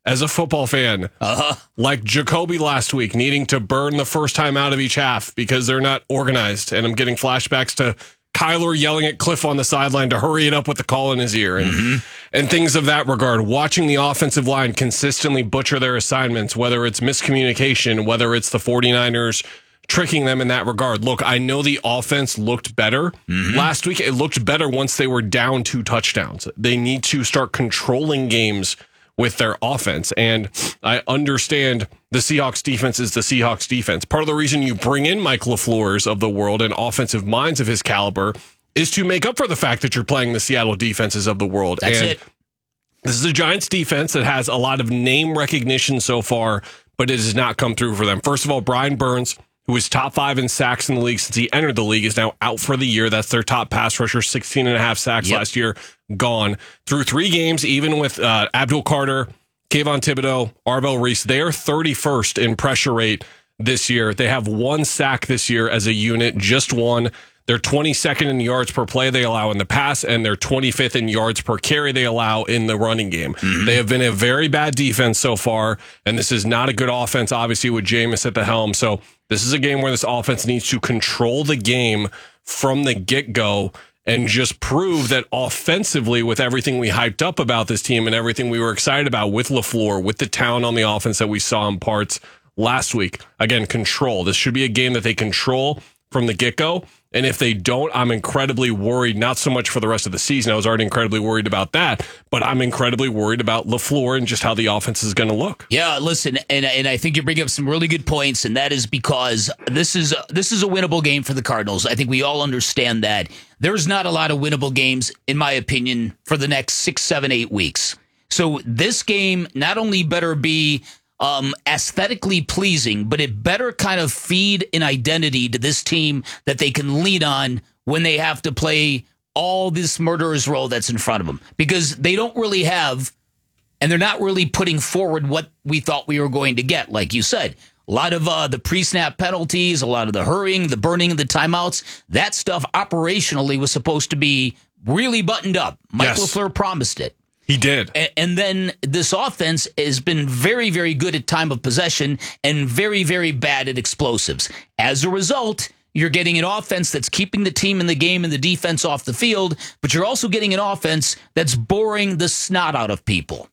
S4: as a football fan, uh-huh. like Jacoby last week, needing to burn the first time out of each half because they're not organized. And I'm getting flashbacks to Kyler yelling at Cliff on the sideline to hurry it up with the call in his ear and, mm-hmm. and things of that regard. Watching the offensive line consistently butcher their assignments, whether it's miscommunication, whether it's the 49ers tricking them in that regard. Look, I know the offense looked better mm-hmm. last week. It looked better once they were down two touchdowns. They need to start controlling games with their offense. And I understand the Seahawks defense is the Seahawks defense. Part of the reason you bring in Mike LaFleur's of the world and offensive minds of his caliber is to make up for the fact that you're playing the Seattle defenses of the world.
S11: That's
S4: and
S11: it.
S4: This is a Giants defense that has a lot of name recognition so far, but it has not come through for them. First of all, Brian Burns, who was top five in sacks in the league since he entered the league, is now out for the year. That's their top pass rusher, sixteen and a half sacks yep. last year, gone. Through three games, even with uh, Abdul Carter, Kayvon Thibodeau, Arvell Reese, they are thirty-first in pressure rate this year. They have one sack this year as a unit, just one. They're twenty-second in yards per play they allow in the pass, and they're twenty-fifth in yards per carry they allow in the running game. Mm-hmm. They have been a very bad defense so far, and this is not a good offense, obviously, with Jameis at the helm. So this is a game where this offense needs to control the game from the get-go and just prove that offensively, with everything we hyped up about this team and everything we were excited about with LaFleur, with the talent on the offense that we saw in parts last week, again, control. This should be a game that they control from the get-go. And if they don't, I'm incredibly worried, not so much for the rest of the season. I was already incredibly worried about that, but I'm incredibly worried about LaFleur and just how the offense is going to look.
S11: Yeah, listen, and and I think you bring up some really good points, and that is because this is a, this is a winnable game for the Cardinals. I think we all understand that. There's not a lot of winnable games, in my opinion, for the next six, seven, eight weeks. So this game not only better be Um, aesthetically pleasing, but it better kind of feed an identity to this team that they can lean on when they have to play all this murderer's row that's in front of them. Because they don't really have, and they're not really putting forward what we thought we were going to get. Like you said, a lot of uh, the pre-snap penalties, a lot of the hurrying, the burning, the timeouts, that stuff operationally was supposed to be really buttoned up. Mike
S4: Yes.
S11: LaFleur promised it.
S4: He did.
S11: And then this offense has been very, very good at time of possession and very, very bad at explosives. As a result, you're getting an offense that's keeping the team in the game and the defense off the field, but you're also getting an offense that's boring the snot out of people.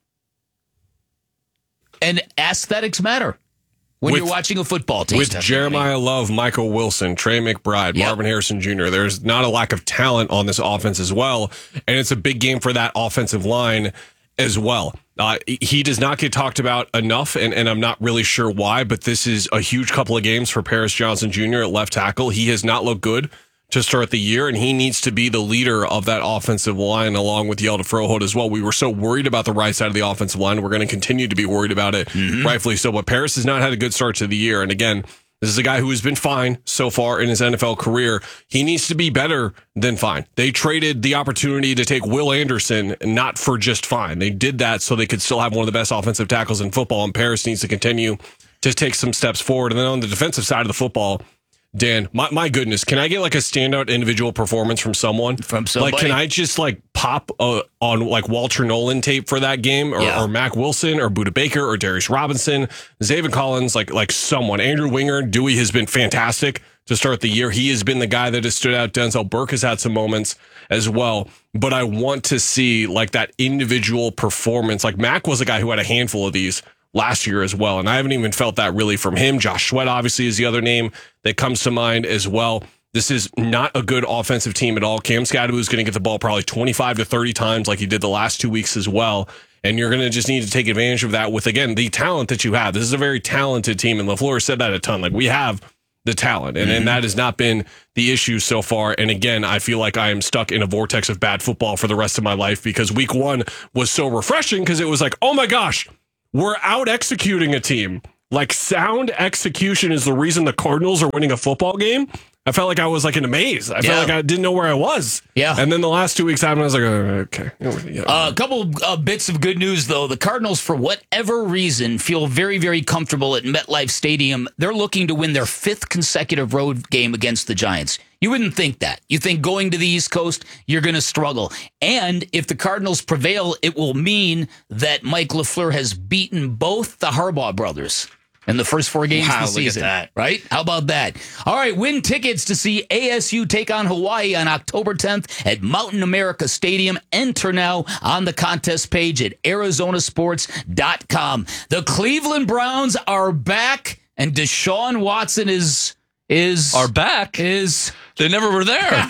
S11: And aesthetics matter when
S4: With-
S11: you're watching a football team.
S4: With Jeremiah Love, Michael Wilson, Trey McBride,
S11: Yep.
S4: Marvin Harrison Junior, there's not a lack of talent on this offense as well. And it's a big game for that offensive line as well. Uh, he does not get talked about enough, and, and I'm not really sure why, but this is a huge couple of games for Paris Johnson Junior at left tackle. He has not looked good to start the year, and he needs to be the leader of that offensive line along with Yelda Froholt as well. We were so worried about the right side of the offensive line. We're going to continue to be worried about it, mm-hmm. rightfully so. But Paris has not had a good start to the year. And again, this is a guy who has been fine so far in his N F L career. He needs to be better than fine. They traded the opportunity to take Will Anderson, not for just fine. They did that so they could still have one of the best offensive tackles in football, and Paris needs to continue to take some steps forward. And then on the defensive side of the football, Dan, my, my goodness, can I get like a standout individual performance from someone?
S11: From somebody?
S4: Like, can I just like pop uh, on like Walter Nolan tape for that game, or,
S11: Yeah.
S4: or Mac Wilson, or Budda Baker, or Darius Robinson, Zaven Collins, like like someone. Andrew Winger, Dewey has been fantastic to start the year. He has been the guy that has stood out. Denzel Burke has had some moments as well, but I want to see like that individual performance. Like Mac was a guy who had a handful of these last year as well, and I haven't even felt that really from him. Josh Sweat obviously is the other name that comes to mind as well. This is not a good offensive team at all. Cam Skadoo is going to get the ball probably twenty-five to thirty times like he did the last two weeks as well, and you're going to just need to take advantage of that with, again, the talent that you have. This is a very talented team, and LaFleur said that a ton. Like, we have the talent, and, mm-hmm. and that has not been the issue so far. And again, I feel like I am stuck in a vortex of bad football for the rest of my life, because week one was so refreshing, because it was like, oh my gosh, we're out executing a team. Like, sound execution is the reason the Cardinals are winning a football game. I felt like I was like in a maze. I
S11: Yeah.
S4: felt like I didn't know where I was.
S11: Yeah.
S4: And then the last two weeks happened, I was like, oh, okay. Yeah.
S11: Uh, a couple uh, bits of good news, though. The Cardinals, for whatever reason, feel very, very comfortable at MetLife Stadium. They're looking to win their fifth consecutive road game against the Giants. You wouldn't think that. You think going to the East Coast, you're going to struggle. And if the Cardinals prevail, it will mean that Mike LaFleur has beaten both the Harbaugh brothers in the first four games
S12: Wow,
S11: of the
S12: look at
S11: season.
S12: that.
S11: Right? How about that? All right, win tickets to see A S U take on Hawaii on October tenth at Mountain America Stadium. Enter now on the contest page at Arizona Sports dot com. The Cleveland Browns are back, and Deshaun Watson is is
S3: Are back.
S11: is
S3: They never were there.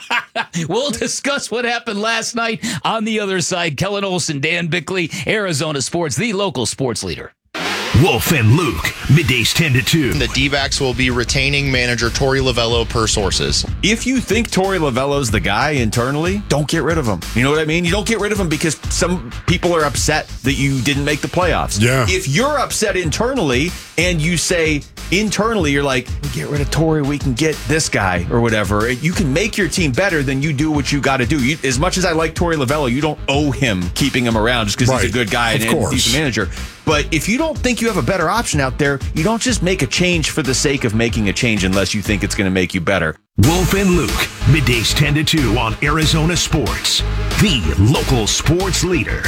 S11: We'll discuss what happened last night on the other side. Kellen Olson, Dan Bickley, Arizona Sports, the local sports leader.
S7: Wolf and Luke, middays ten to two.
S9: The D-backs will be retaining manager Torey Lovello per sources.
S21: If you think Torey Lovello's the guy internally, don't get rid of him. You know what I mean? You don't get rid of him because some people are upset that you didn't make the playoffs.
S24: Yeah.
S21: If you're upset internally and you say internally, you're like, get rid of Torey, we can get this guy or whatever. You can make your team better than you do what you got to do. You, as much as I like Torey Lovello, you don't owe him keeping him around just because
S24: Right.
S21: he's a good guy
S24: Of
S21: and, and he's a manager. But if you don't think you have a better option out there, you don't just make a change for the sake of making a change unless you think it's going to make you better.
S7: Wolf and Luke, middays ten to two on Arizona Sports, the local sports leader.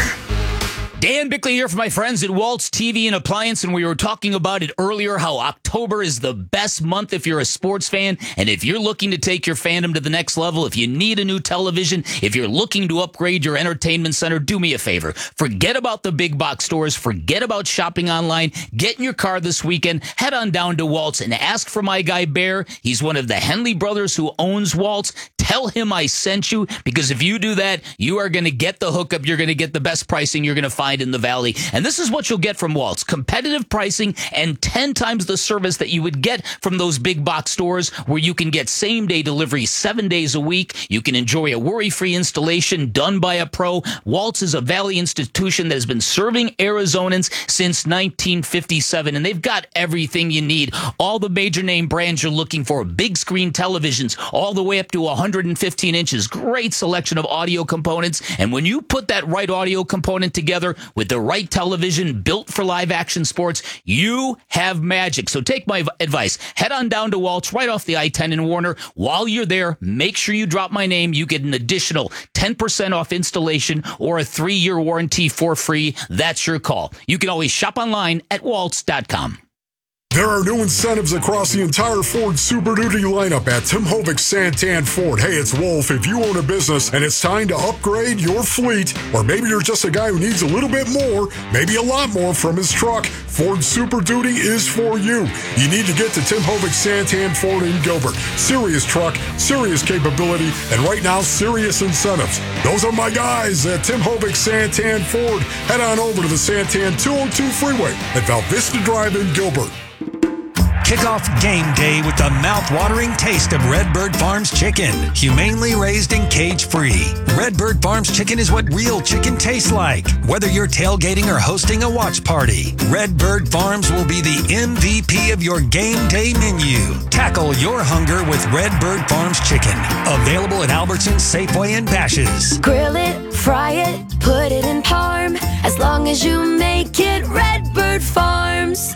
S11: Dan Bickley here for my friends at Waltz T V and Appliance, and we were talking about it earlier, how October is the best month if you're a sports fan, and if you're looking to take your fandom to the next level, if you need a new television, if you're looking to upgrade your entertainment center, do me a favor. Forget about the big box stores. Forget about shopping online. Get in your car this weekend. Head on down to Waltz and ask for my guy Bear. He's one of the Henley brothers who owns Waltz. Tell him I sent you, because if you do that, you are going to get the hookup. You're going to get the best pricing you're going to find in the Valley. And this is what you'll get from Waltz: competitive pricing and ten times the service that you would get from those big box stores, where you can get same day delivery seven days a week. You can enjoy a worry-free installation done by a pro. Waltz is a Valley institution that has been serving Arizonans since nineteen fifty-seven, and they've got everything you need. All the major name brands you're looking for, big screen televisions, all the way up to one hundred fifteen inches. Great selection of audio components. And when you put that right audio component together with the right television built for live action sports, you have magic. So take my advice. Head on down to Waltz right off the I ten in Warner. While you're there, make sure you drop my name. You get an additional ten percent off installation or a three-year warranty for free. That's your call. You can always shop online at waltz dot com.
S24: There are new incentives across the entire Ford Super Duty lineup at Tim Hovick Santan Ford. Hey, it's Wolf. If you own a business and it's time to upgrade your fleet, or maybe you're just a guy who needs a little bit more, maybe a lot more from his truck, Ford Super Duty is for you. You need to get to Tim Hovick Santan Ford in Gilbert. Serious truck, serious capability, and right now, serious incentives. Those are my guys at Tim Hovick Santan Ford. Head on over to the Santan two oh two freeway at Val Vista Drive in Gilbert.
S10: Kick off game day with the mouth-watering taste of Redbird Farms chicken, humanely raised and cage-free. Redbird Farms chicken is what real chicken tastes like. Whether you're tailgating or hosting a watch party, Redbird Farms will be the M V P of your game day menu. Tackle your hunger with Redbird Farms chicken. Available at Albertsons, Safeway, and Bash's'.
S13: Grill it, fry it, put it in parm. As long as you make it Redbird Farms.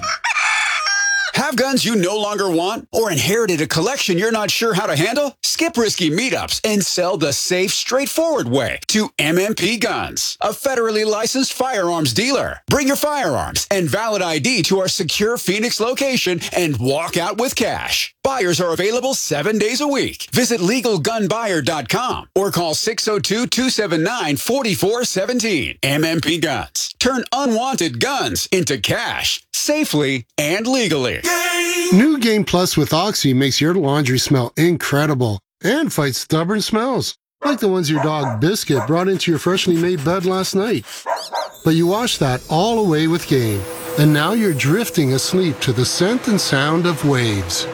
S14: Have guns you no longer want, or inherited a collection you're not sure how to handle? Skip risky meetups and sell the safe, straightforward way to M M P Guns, a federally licensed firearms dealer. Bring your firearms and valid I D to our secure Phoenix location and walk out with cash. Buyers are available seven days a week. Visit legal gun buyer dot com or call six oh two, two seven nine, four four one seven. M M P Guns. Turn unwanted guns into cash safely and legally.
S15: New Game Plus with Oxy makes your laundry smell incredible and fights stubborn smells, like the ones your dog Biscuit brought into your freshly made bed last night. But you washed that all away with Game, and now you're drifting asleep to the scent and sound of waves.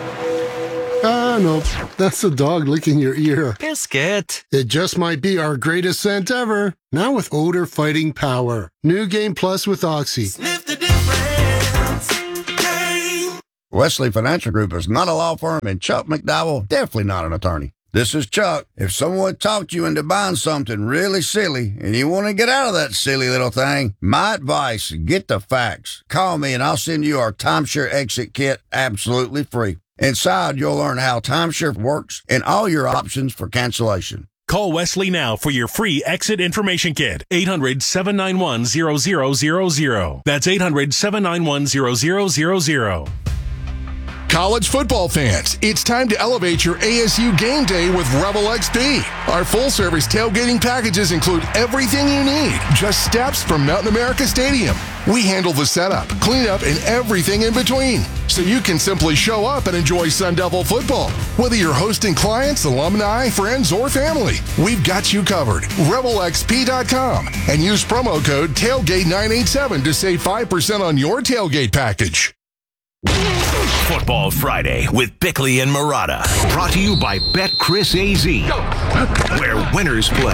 S15: Ah, no, that's the dog licking your ear.
S10: Biscuit.
S15: It just might be our greatest scent ever, now with odor-fighting power. New Game Plus with Oxy.
S16: Well,
S5: Wesley Financial Group is not a law firm, and Chuck McDowell definitely not an attorney. This is Chuck. If someone talked you into buying something really silly and you want to get out of that silly little thing, my advice, get the facts. Call me and I'll send you our timeshare exit kit absolutely free. Inside, you'll learn how timeshare works and all your options for cancellation.
S6: Call Wesley now for your free exit information kit. eight hundred, seven nine one, zero zero zero zero. That's eight hundred, seven nine one, zero zero zero zero.
S24: College football fans, it's time to elevate your A S U game day with Revel X P. Our full-service tailgating packages include everything you need, just steps from Mountain America Stadium. We handle the setup, cleanup, and everything in between, so you can simply show up and enjoy Sun Devil football. Whether you're hosting clients, alumni, friends, or family, we've got you covered. Revel X P dot com and use promo code tailgate nine eight seven to save five percent on your tailgate package.
S7: Football Friday with Bickley and Marotta. Brought to you by BetCris A Z, where winners play.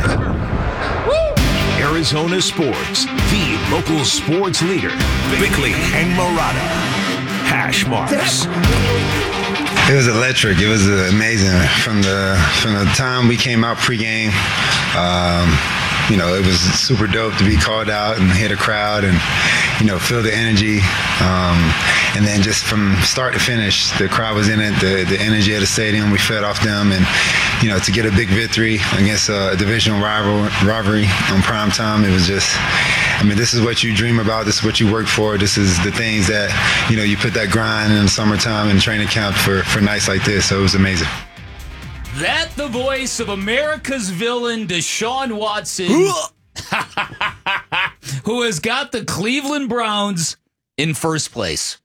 S7: Arizona Sports, the local sports leader. Bickley and Marotta. Hash marks.
S16: It was electric. It was amazing. From the from the time we came out pregame, um, you know, it was super dope to be called out and hit a crowd and, you know, feel the energy. Um, and then just from start to finish, the crowd was in it, the, the energy of the stadium, we fed off them. And, you know, to get a big victory against a divisional rival, rivalry on prime time, it was just, I mean, this is what you dream about. This is what you work for. This is the things that, you know, you put that grind in the summertime and training camp for, for nights like this. So it was amazing.
S11: That the voice of America's villain, Deshaun Watson, who has got the Cleveland Browns in first place.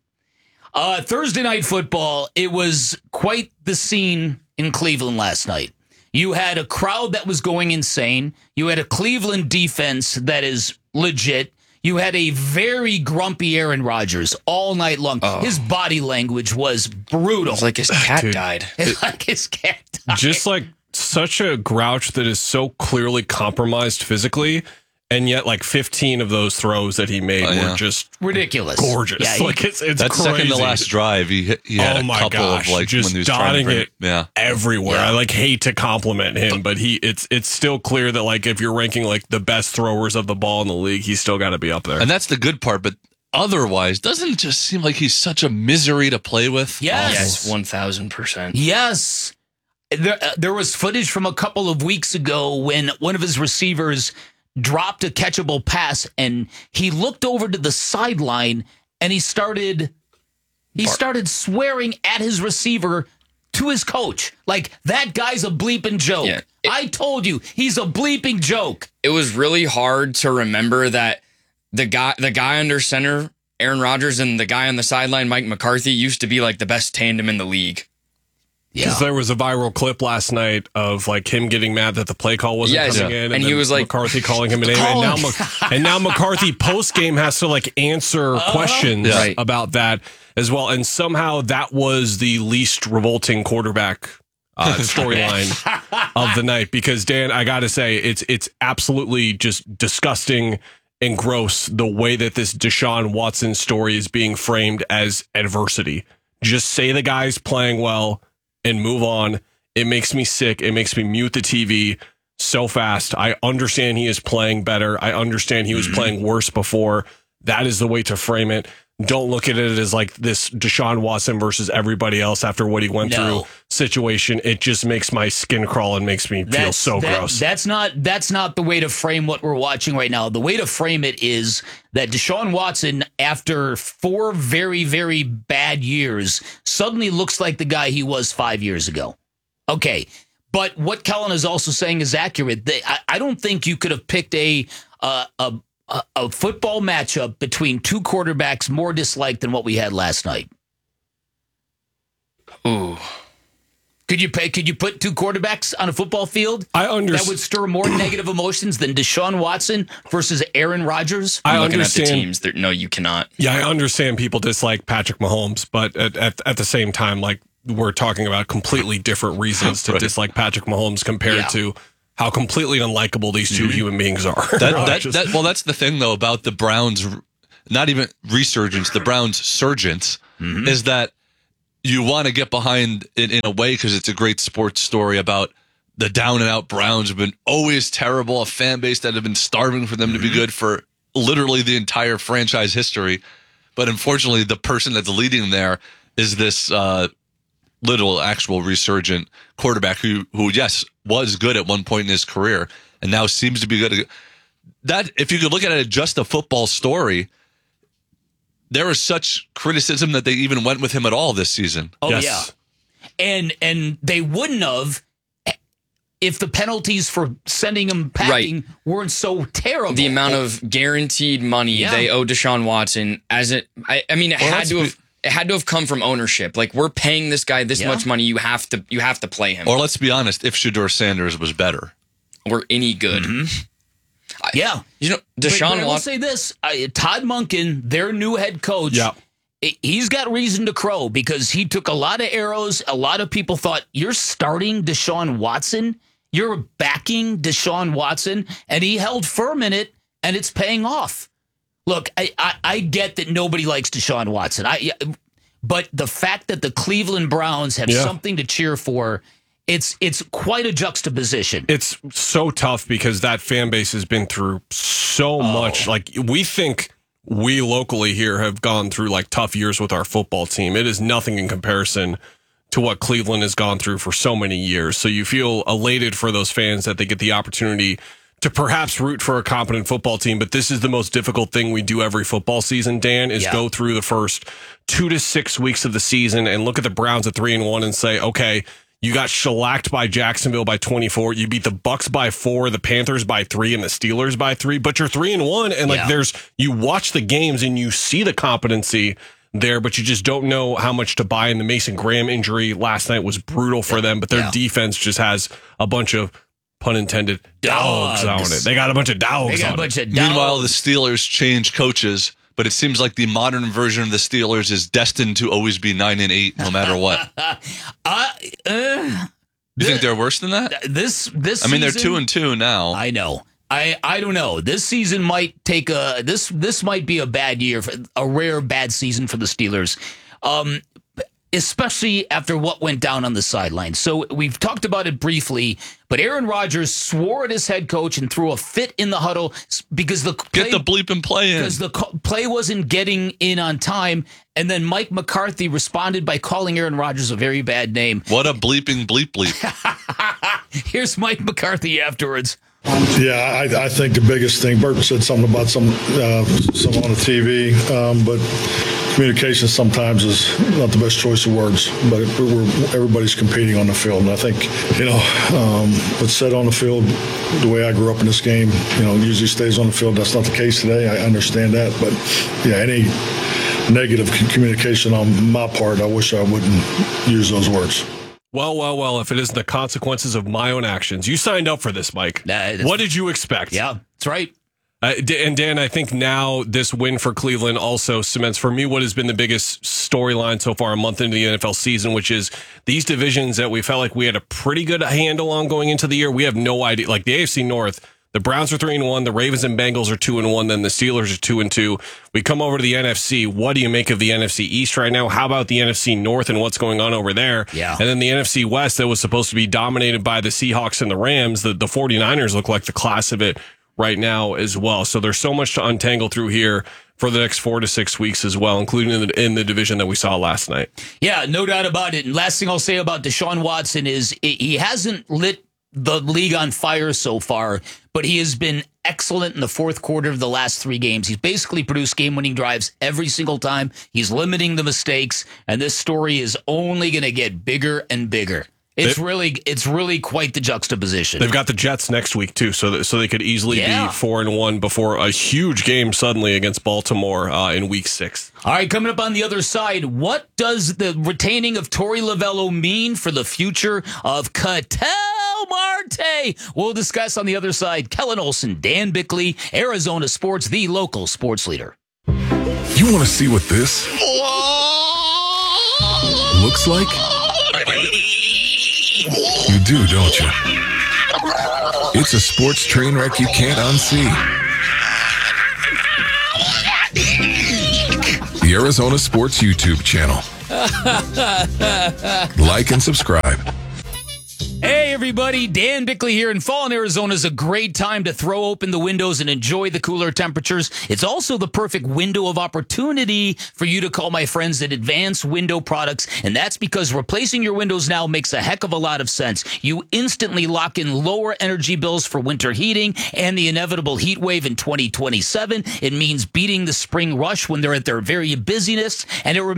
S11: Uh, Thursday Night Football, it was quite the scene in Cleveland last night. You had a crowd that was going insane. You had a Cleveland defense that is legit. You had a very grumpy Aaron Rodgers all night long. Oh. His body language was brutal.
S12: It's like his cat
S4: Dude,
S12: died.
S11: It's like his cat died.
S4: Just like such a grouch that is so clearly compromised physically, and yet like fifteen of those throws that he made
S3: oh, yeah.
S4: were just
S11: ridiculous,
S4: gorgeous.
S11: Yeah, he,
S4: like it's, it's
S3: that
S4: crazy.
S3: second to last drive, he hit, he had
S4: oh
S3: a
S4: my
S3: couple
S4: gosh,
S3: of like
S4: just
S3: when he was
S4: dotting
S3: trying to
S4: it
S3: bring, yeah.
S4: everywhere.
S11: Yeah.
S4: I like hate to compliment him, but he it's it's still clear that like if you're ranking like the best throwers of the ball in the league, he's still got to be up there.
S3: And that's the good part, but otherwise, doesn't it just seem like he's such a misery to play with?
S11: Yes,
S12: yes, one thousand percent.
S11: Yes. There, uh, there was footage from a couple of weeks ago when one of his receivers dropped a catchable pass and he looked over to the sideline and he started he started swearing at his receiver to his coach. Like, that guy's a bleeping joke. Yeah, it, I told you, he's a bleeping joke.
S12: It was really hard to remember that the guy the guy under center, Aaron Rodgers, and the guy on the sideline, Mike McCarthy, used to be like the best tandem in the league.
S4: Because yeah. there was a viral clip last night of like him getting mad that the play call wasn't
S12: yes,
S4: coming
S12: yeah.
S4: in,
S12: and,
S4: and
S12: he was like
S4: McCarthy calling him a name, and now, and now McCarthy post game has to like answer uh, questions
S12: right.
S4: about that as well, and somehow that was the least revolting quarterback uh, storyline of the night. Because Dan, I got to say, it's it's absolutely just disgusting and gross the way that this Deshaun Watson story is being framed as adversity. Just say the guy's playing well and move on. It makes me sick. It makes me mute the T V so fast. I understand he is playing better. I understand he was mm-hmm. playing worse before. That is the way to frame it. Don't look at it as like this Deshaun Watson versus everybody else after what he went
S11: no.
S4: through situation. It just makes my skin crawl and makes me
S11: that's,
S4: feel so
S11: that,
S4: gross.
S11: That's not that's not the way to frame what we're watching right now. The way to frame it is that Deshaun Watson, after four very, very bad years, suddenly looks like the guy he was five years ago. Okay. But what Kellen is also saying is accurate. They, I, I don't think you could have picked a uh, a A, a football matchup between two quarterbacks more disliked than what we had last night.
S12: Ooh.
S11: Could you pay, could you put two quarterbacks on a football field?
S4: I understand.
S11: That would stir more negative emotions than Deshaun Watson versus Aaron Rodgers?
S12: I'm
S4: I
S12: looking
S4: understand.
S12: at the teams. That, no, you cannot.
S4: Yeah, I understand people dislike Patrick Mahomes, but at, at, at the same time, like, we're talking about completely different reasons to right. dislike Patrick Mahomes compared yeah. to how completely unlikable these two mm-hmm. human beings are.
S3: That, that, that, well, that's the thing, though, about the Browns, not even resurgence, the Browns surgence, mm-hmm. is that you want to get behind it in a way because it's a great sports story about the down and out Browns have been always terrible, a fan base that have been starving for them to be good for literally the entire franchise history. But unfortunately, the person that's leading there is this uh, little actual resurgent quarterback who, who, yes, was good at one point in his career and now seems to be good. That, if you could look at it as just a football story, there was such criticism that they even went with him at all this season.
S11: Oh, yes. yeah. And and they wouldn't have if the penalties for sending him packing right. weren't so terrible.
S12: The amount of guaranteed money yeah. they owe Deshaun Watson, as it, I, I mean, it well, had to have, it had to have come from ownership. Like, we're paying this guy this yeah. much money, you have to, you have to play him.
S3: Or let's be honest, if Shedeur Sanders was better,
S12: or any good,
S11: mm-hmm.
S12: I,
S11: yeah,
S12: you know, Deshaun Watson.
S11: I'll say this: uh, Todd Monken, their new head coach.
S4: Yeah.
S11: He's got reason to crow because he took a lot of arrows. A lot of people thought, you're starting Deshaun Watson. You're backing Deshaun Watson, and he held firm in it, and it's paying off. Look, I, I, I get that nobody likes Deshaun Watson, I, but the fact that the Cleveland Browns have yeah. something to cheer for, it's it's quite a juxtaposition.
S4: It's so tough because that fan base has been through so oh. much. Like, we think we locally here have gone through like tough years with our football team. It is nothing in comparison to what Cleveland has gone through for so many years. So you feel elated for those fans that they get the opportunity to perhaps root for a competent football team. But this is the most difficult thing we do every football season, Dan, is yeah. go through the first two to six weeks of the season and look at the Browns at three and one and say, okay, you got shellacked by Jacksonville by twenty-four. You beat the Bucks by four, the Panthers by three, and the Steelers by three. But you're three and one, and like yeah. there's you watch the games and you see the competency there, but you just don't know how much to buy. And the Mason Graham injury last night was brutal for them, but their yeah. defense just has a bunch of, pun intended, dogs, dogs on it. They got a bunch of dogs
S11: they got
S4: on
S11: a bunch
S4: it.
S11: Of dogs.
S3: Meanwhile, the Steelers changed coaches, but it seems like the modern version of the Steelers is destined to always be nine and eight, no matter what.
S11: uh, uh,
S3: you think they're worse than that?
S11: This this.
S3: I mean,
S11: season,
S3: they're two and two now.
S11: I know. I, I don't know. This season might take a this this might be a bad year, for, a rare bad season for the Steelers, um, especially after what went down on the sideline. So we've talked about it briefly, but Aaron Rodgers swore at his head coach and threw a fit in the huddle because the play,
S3: get the bleep and play in
S11: because the play wasn't getting in on time. And then Mike McCarthy responded by calling Aaron Rodgers a very bad name.
S3: What a bleeping bleep bleep!
S11: Here's Mike McCarthy afterwards.
S17: Yeah, I, I think the biggest thing, Burton said something about some uh, some on the T V, um, but communication sometimes is not the best choice of words, but it, we're, everybody's competing on the field. And I think, you know, um, what's said on the field, the way I grew up in this game, you know, usually stays on the field. That's not the case today. I understand that. But, yeah, any negative communication on my part, I wish I wouldn't use those words.
S4: Well, well, well, if it isn't the consequences of my own actions. You signed up for this, Mike.
S11: Nah,
S4: what did you expect?
S11: Yeah, that's right.
S4: Uh, and Dan, I think now this win for Cleveland also cements for me what has been the biggest storyline so far a month into the N F L season, which is these divisions that we felt like we had a pretty good handle on going into the year. We have no idea. Like the A F C North, the Browns are three and one, the Ravens and Bengals are two and one, then the Steelers are two and two. We come over to the N F C. What do you make of the N F C East right now? How about the N F C North and what's going on over there?
S11: Yeah.
S4: And then the N F C West that was supposed to be dominated by the Seahawks and the Rams. The, the 49ers look like the class of it right now as well. So there's so much to untangle through here for the next four to six weeks as well, including in the, in the division that we saw last night.
S11: Yeah, no doubt about it. And last thing I'll say about Deshaun Watson is he hasn't lit the league on fire so far, but he has been excellent in the fourth quarter of the last three games. He's basically produced game-winning drives every single time. He's limiting the mistakes, and this story is only going to get bigger and bigger. It's they, really, it's really quite the juxtaposition.
S4: They've got the Jets next week too, so that, so they could easily
S11: yeah.
S4: be four and one before a huge game suddenly against Baltimore uh, in Week Six.
S11: All right, coming up on the other side, what does the retaining of Torey Lovello mean for the future of Ketel Marte? We'll discuss on the other side. Kellen Olson, Dan Bickley, Arizona Sports, the local sports leader.
S24: You want to see what this looks like? You do, don't you? It's a sports train wreck you can't unsee. The Arizona Sports YouTube channel. Like and subscribe.
S11: Hey everybody, Dan Bickley here. In fall in Arizona is a great time to throw open the windows and enjoy the cooler temperatures. It's also the perfect window of opportunity for you to call my friends at Advanced Window Products, and that's because replacing your windows now makes a heck of a lot of sense. You instantly lock in lower energy bills for winter heating and the inevitable heat wave in twenty twenty-seven. It means beating the spring rush when they're at their very busiest, and it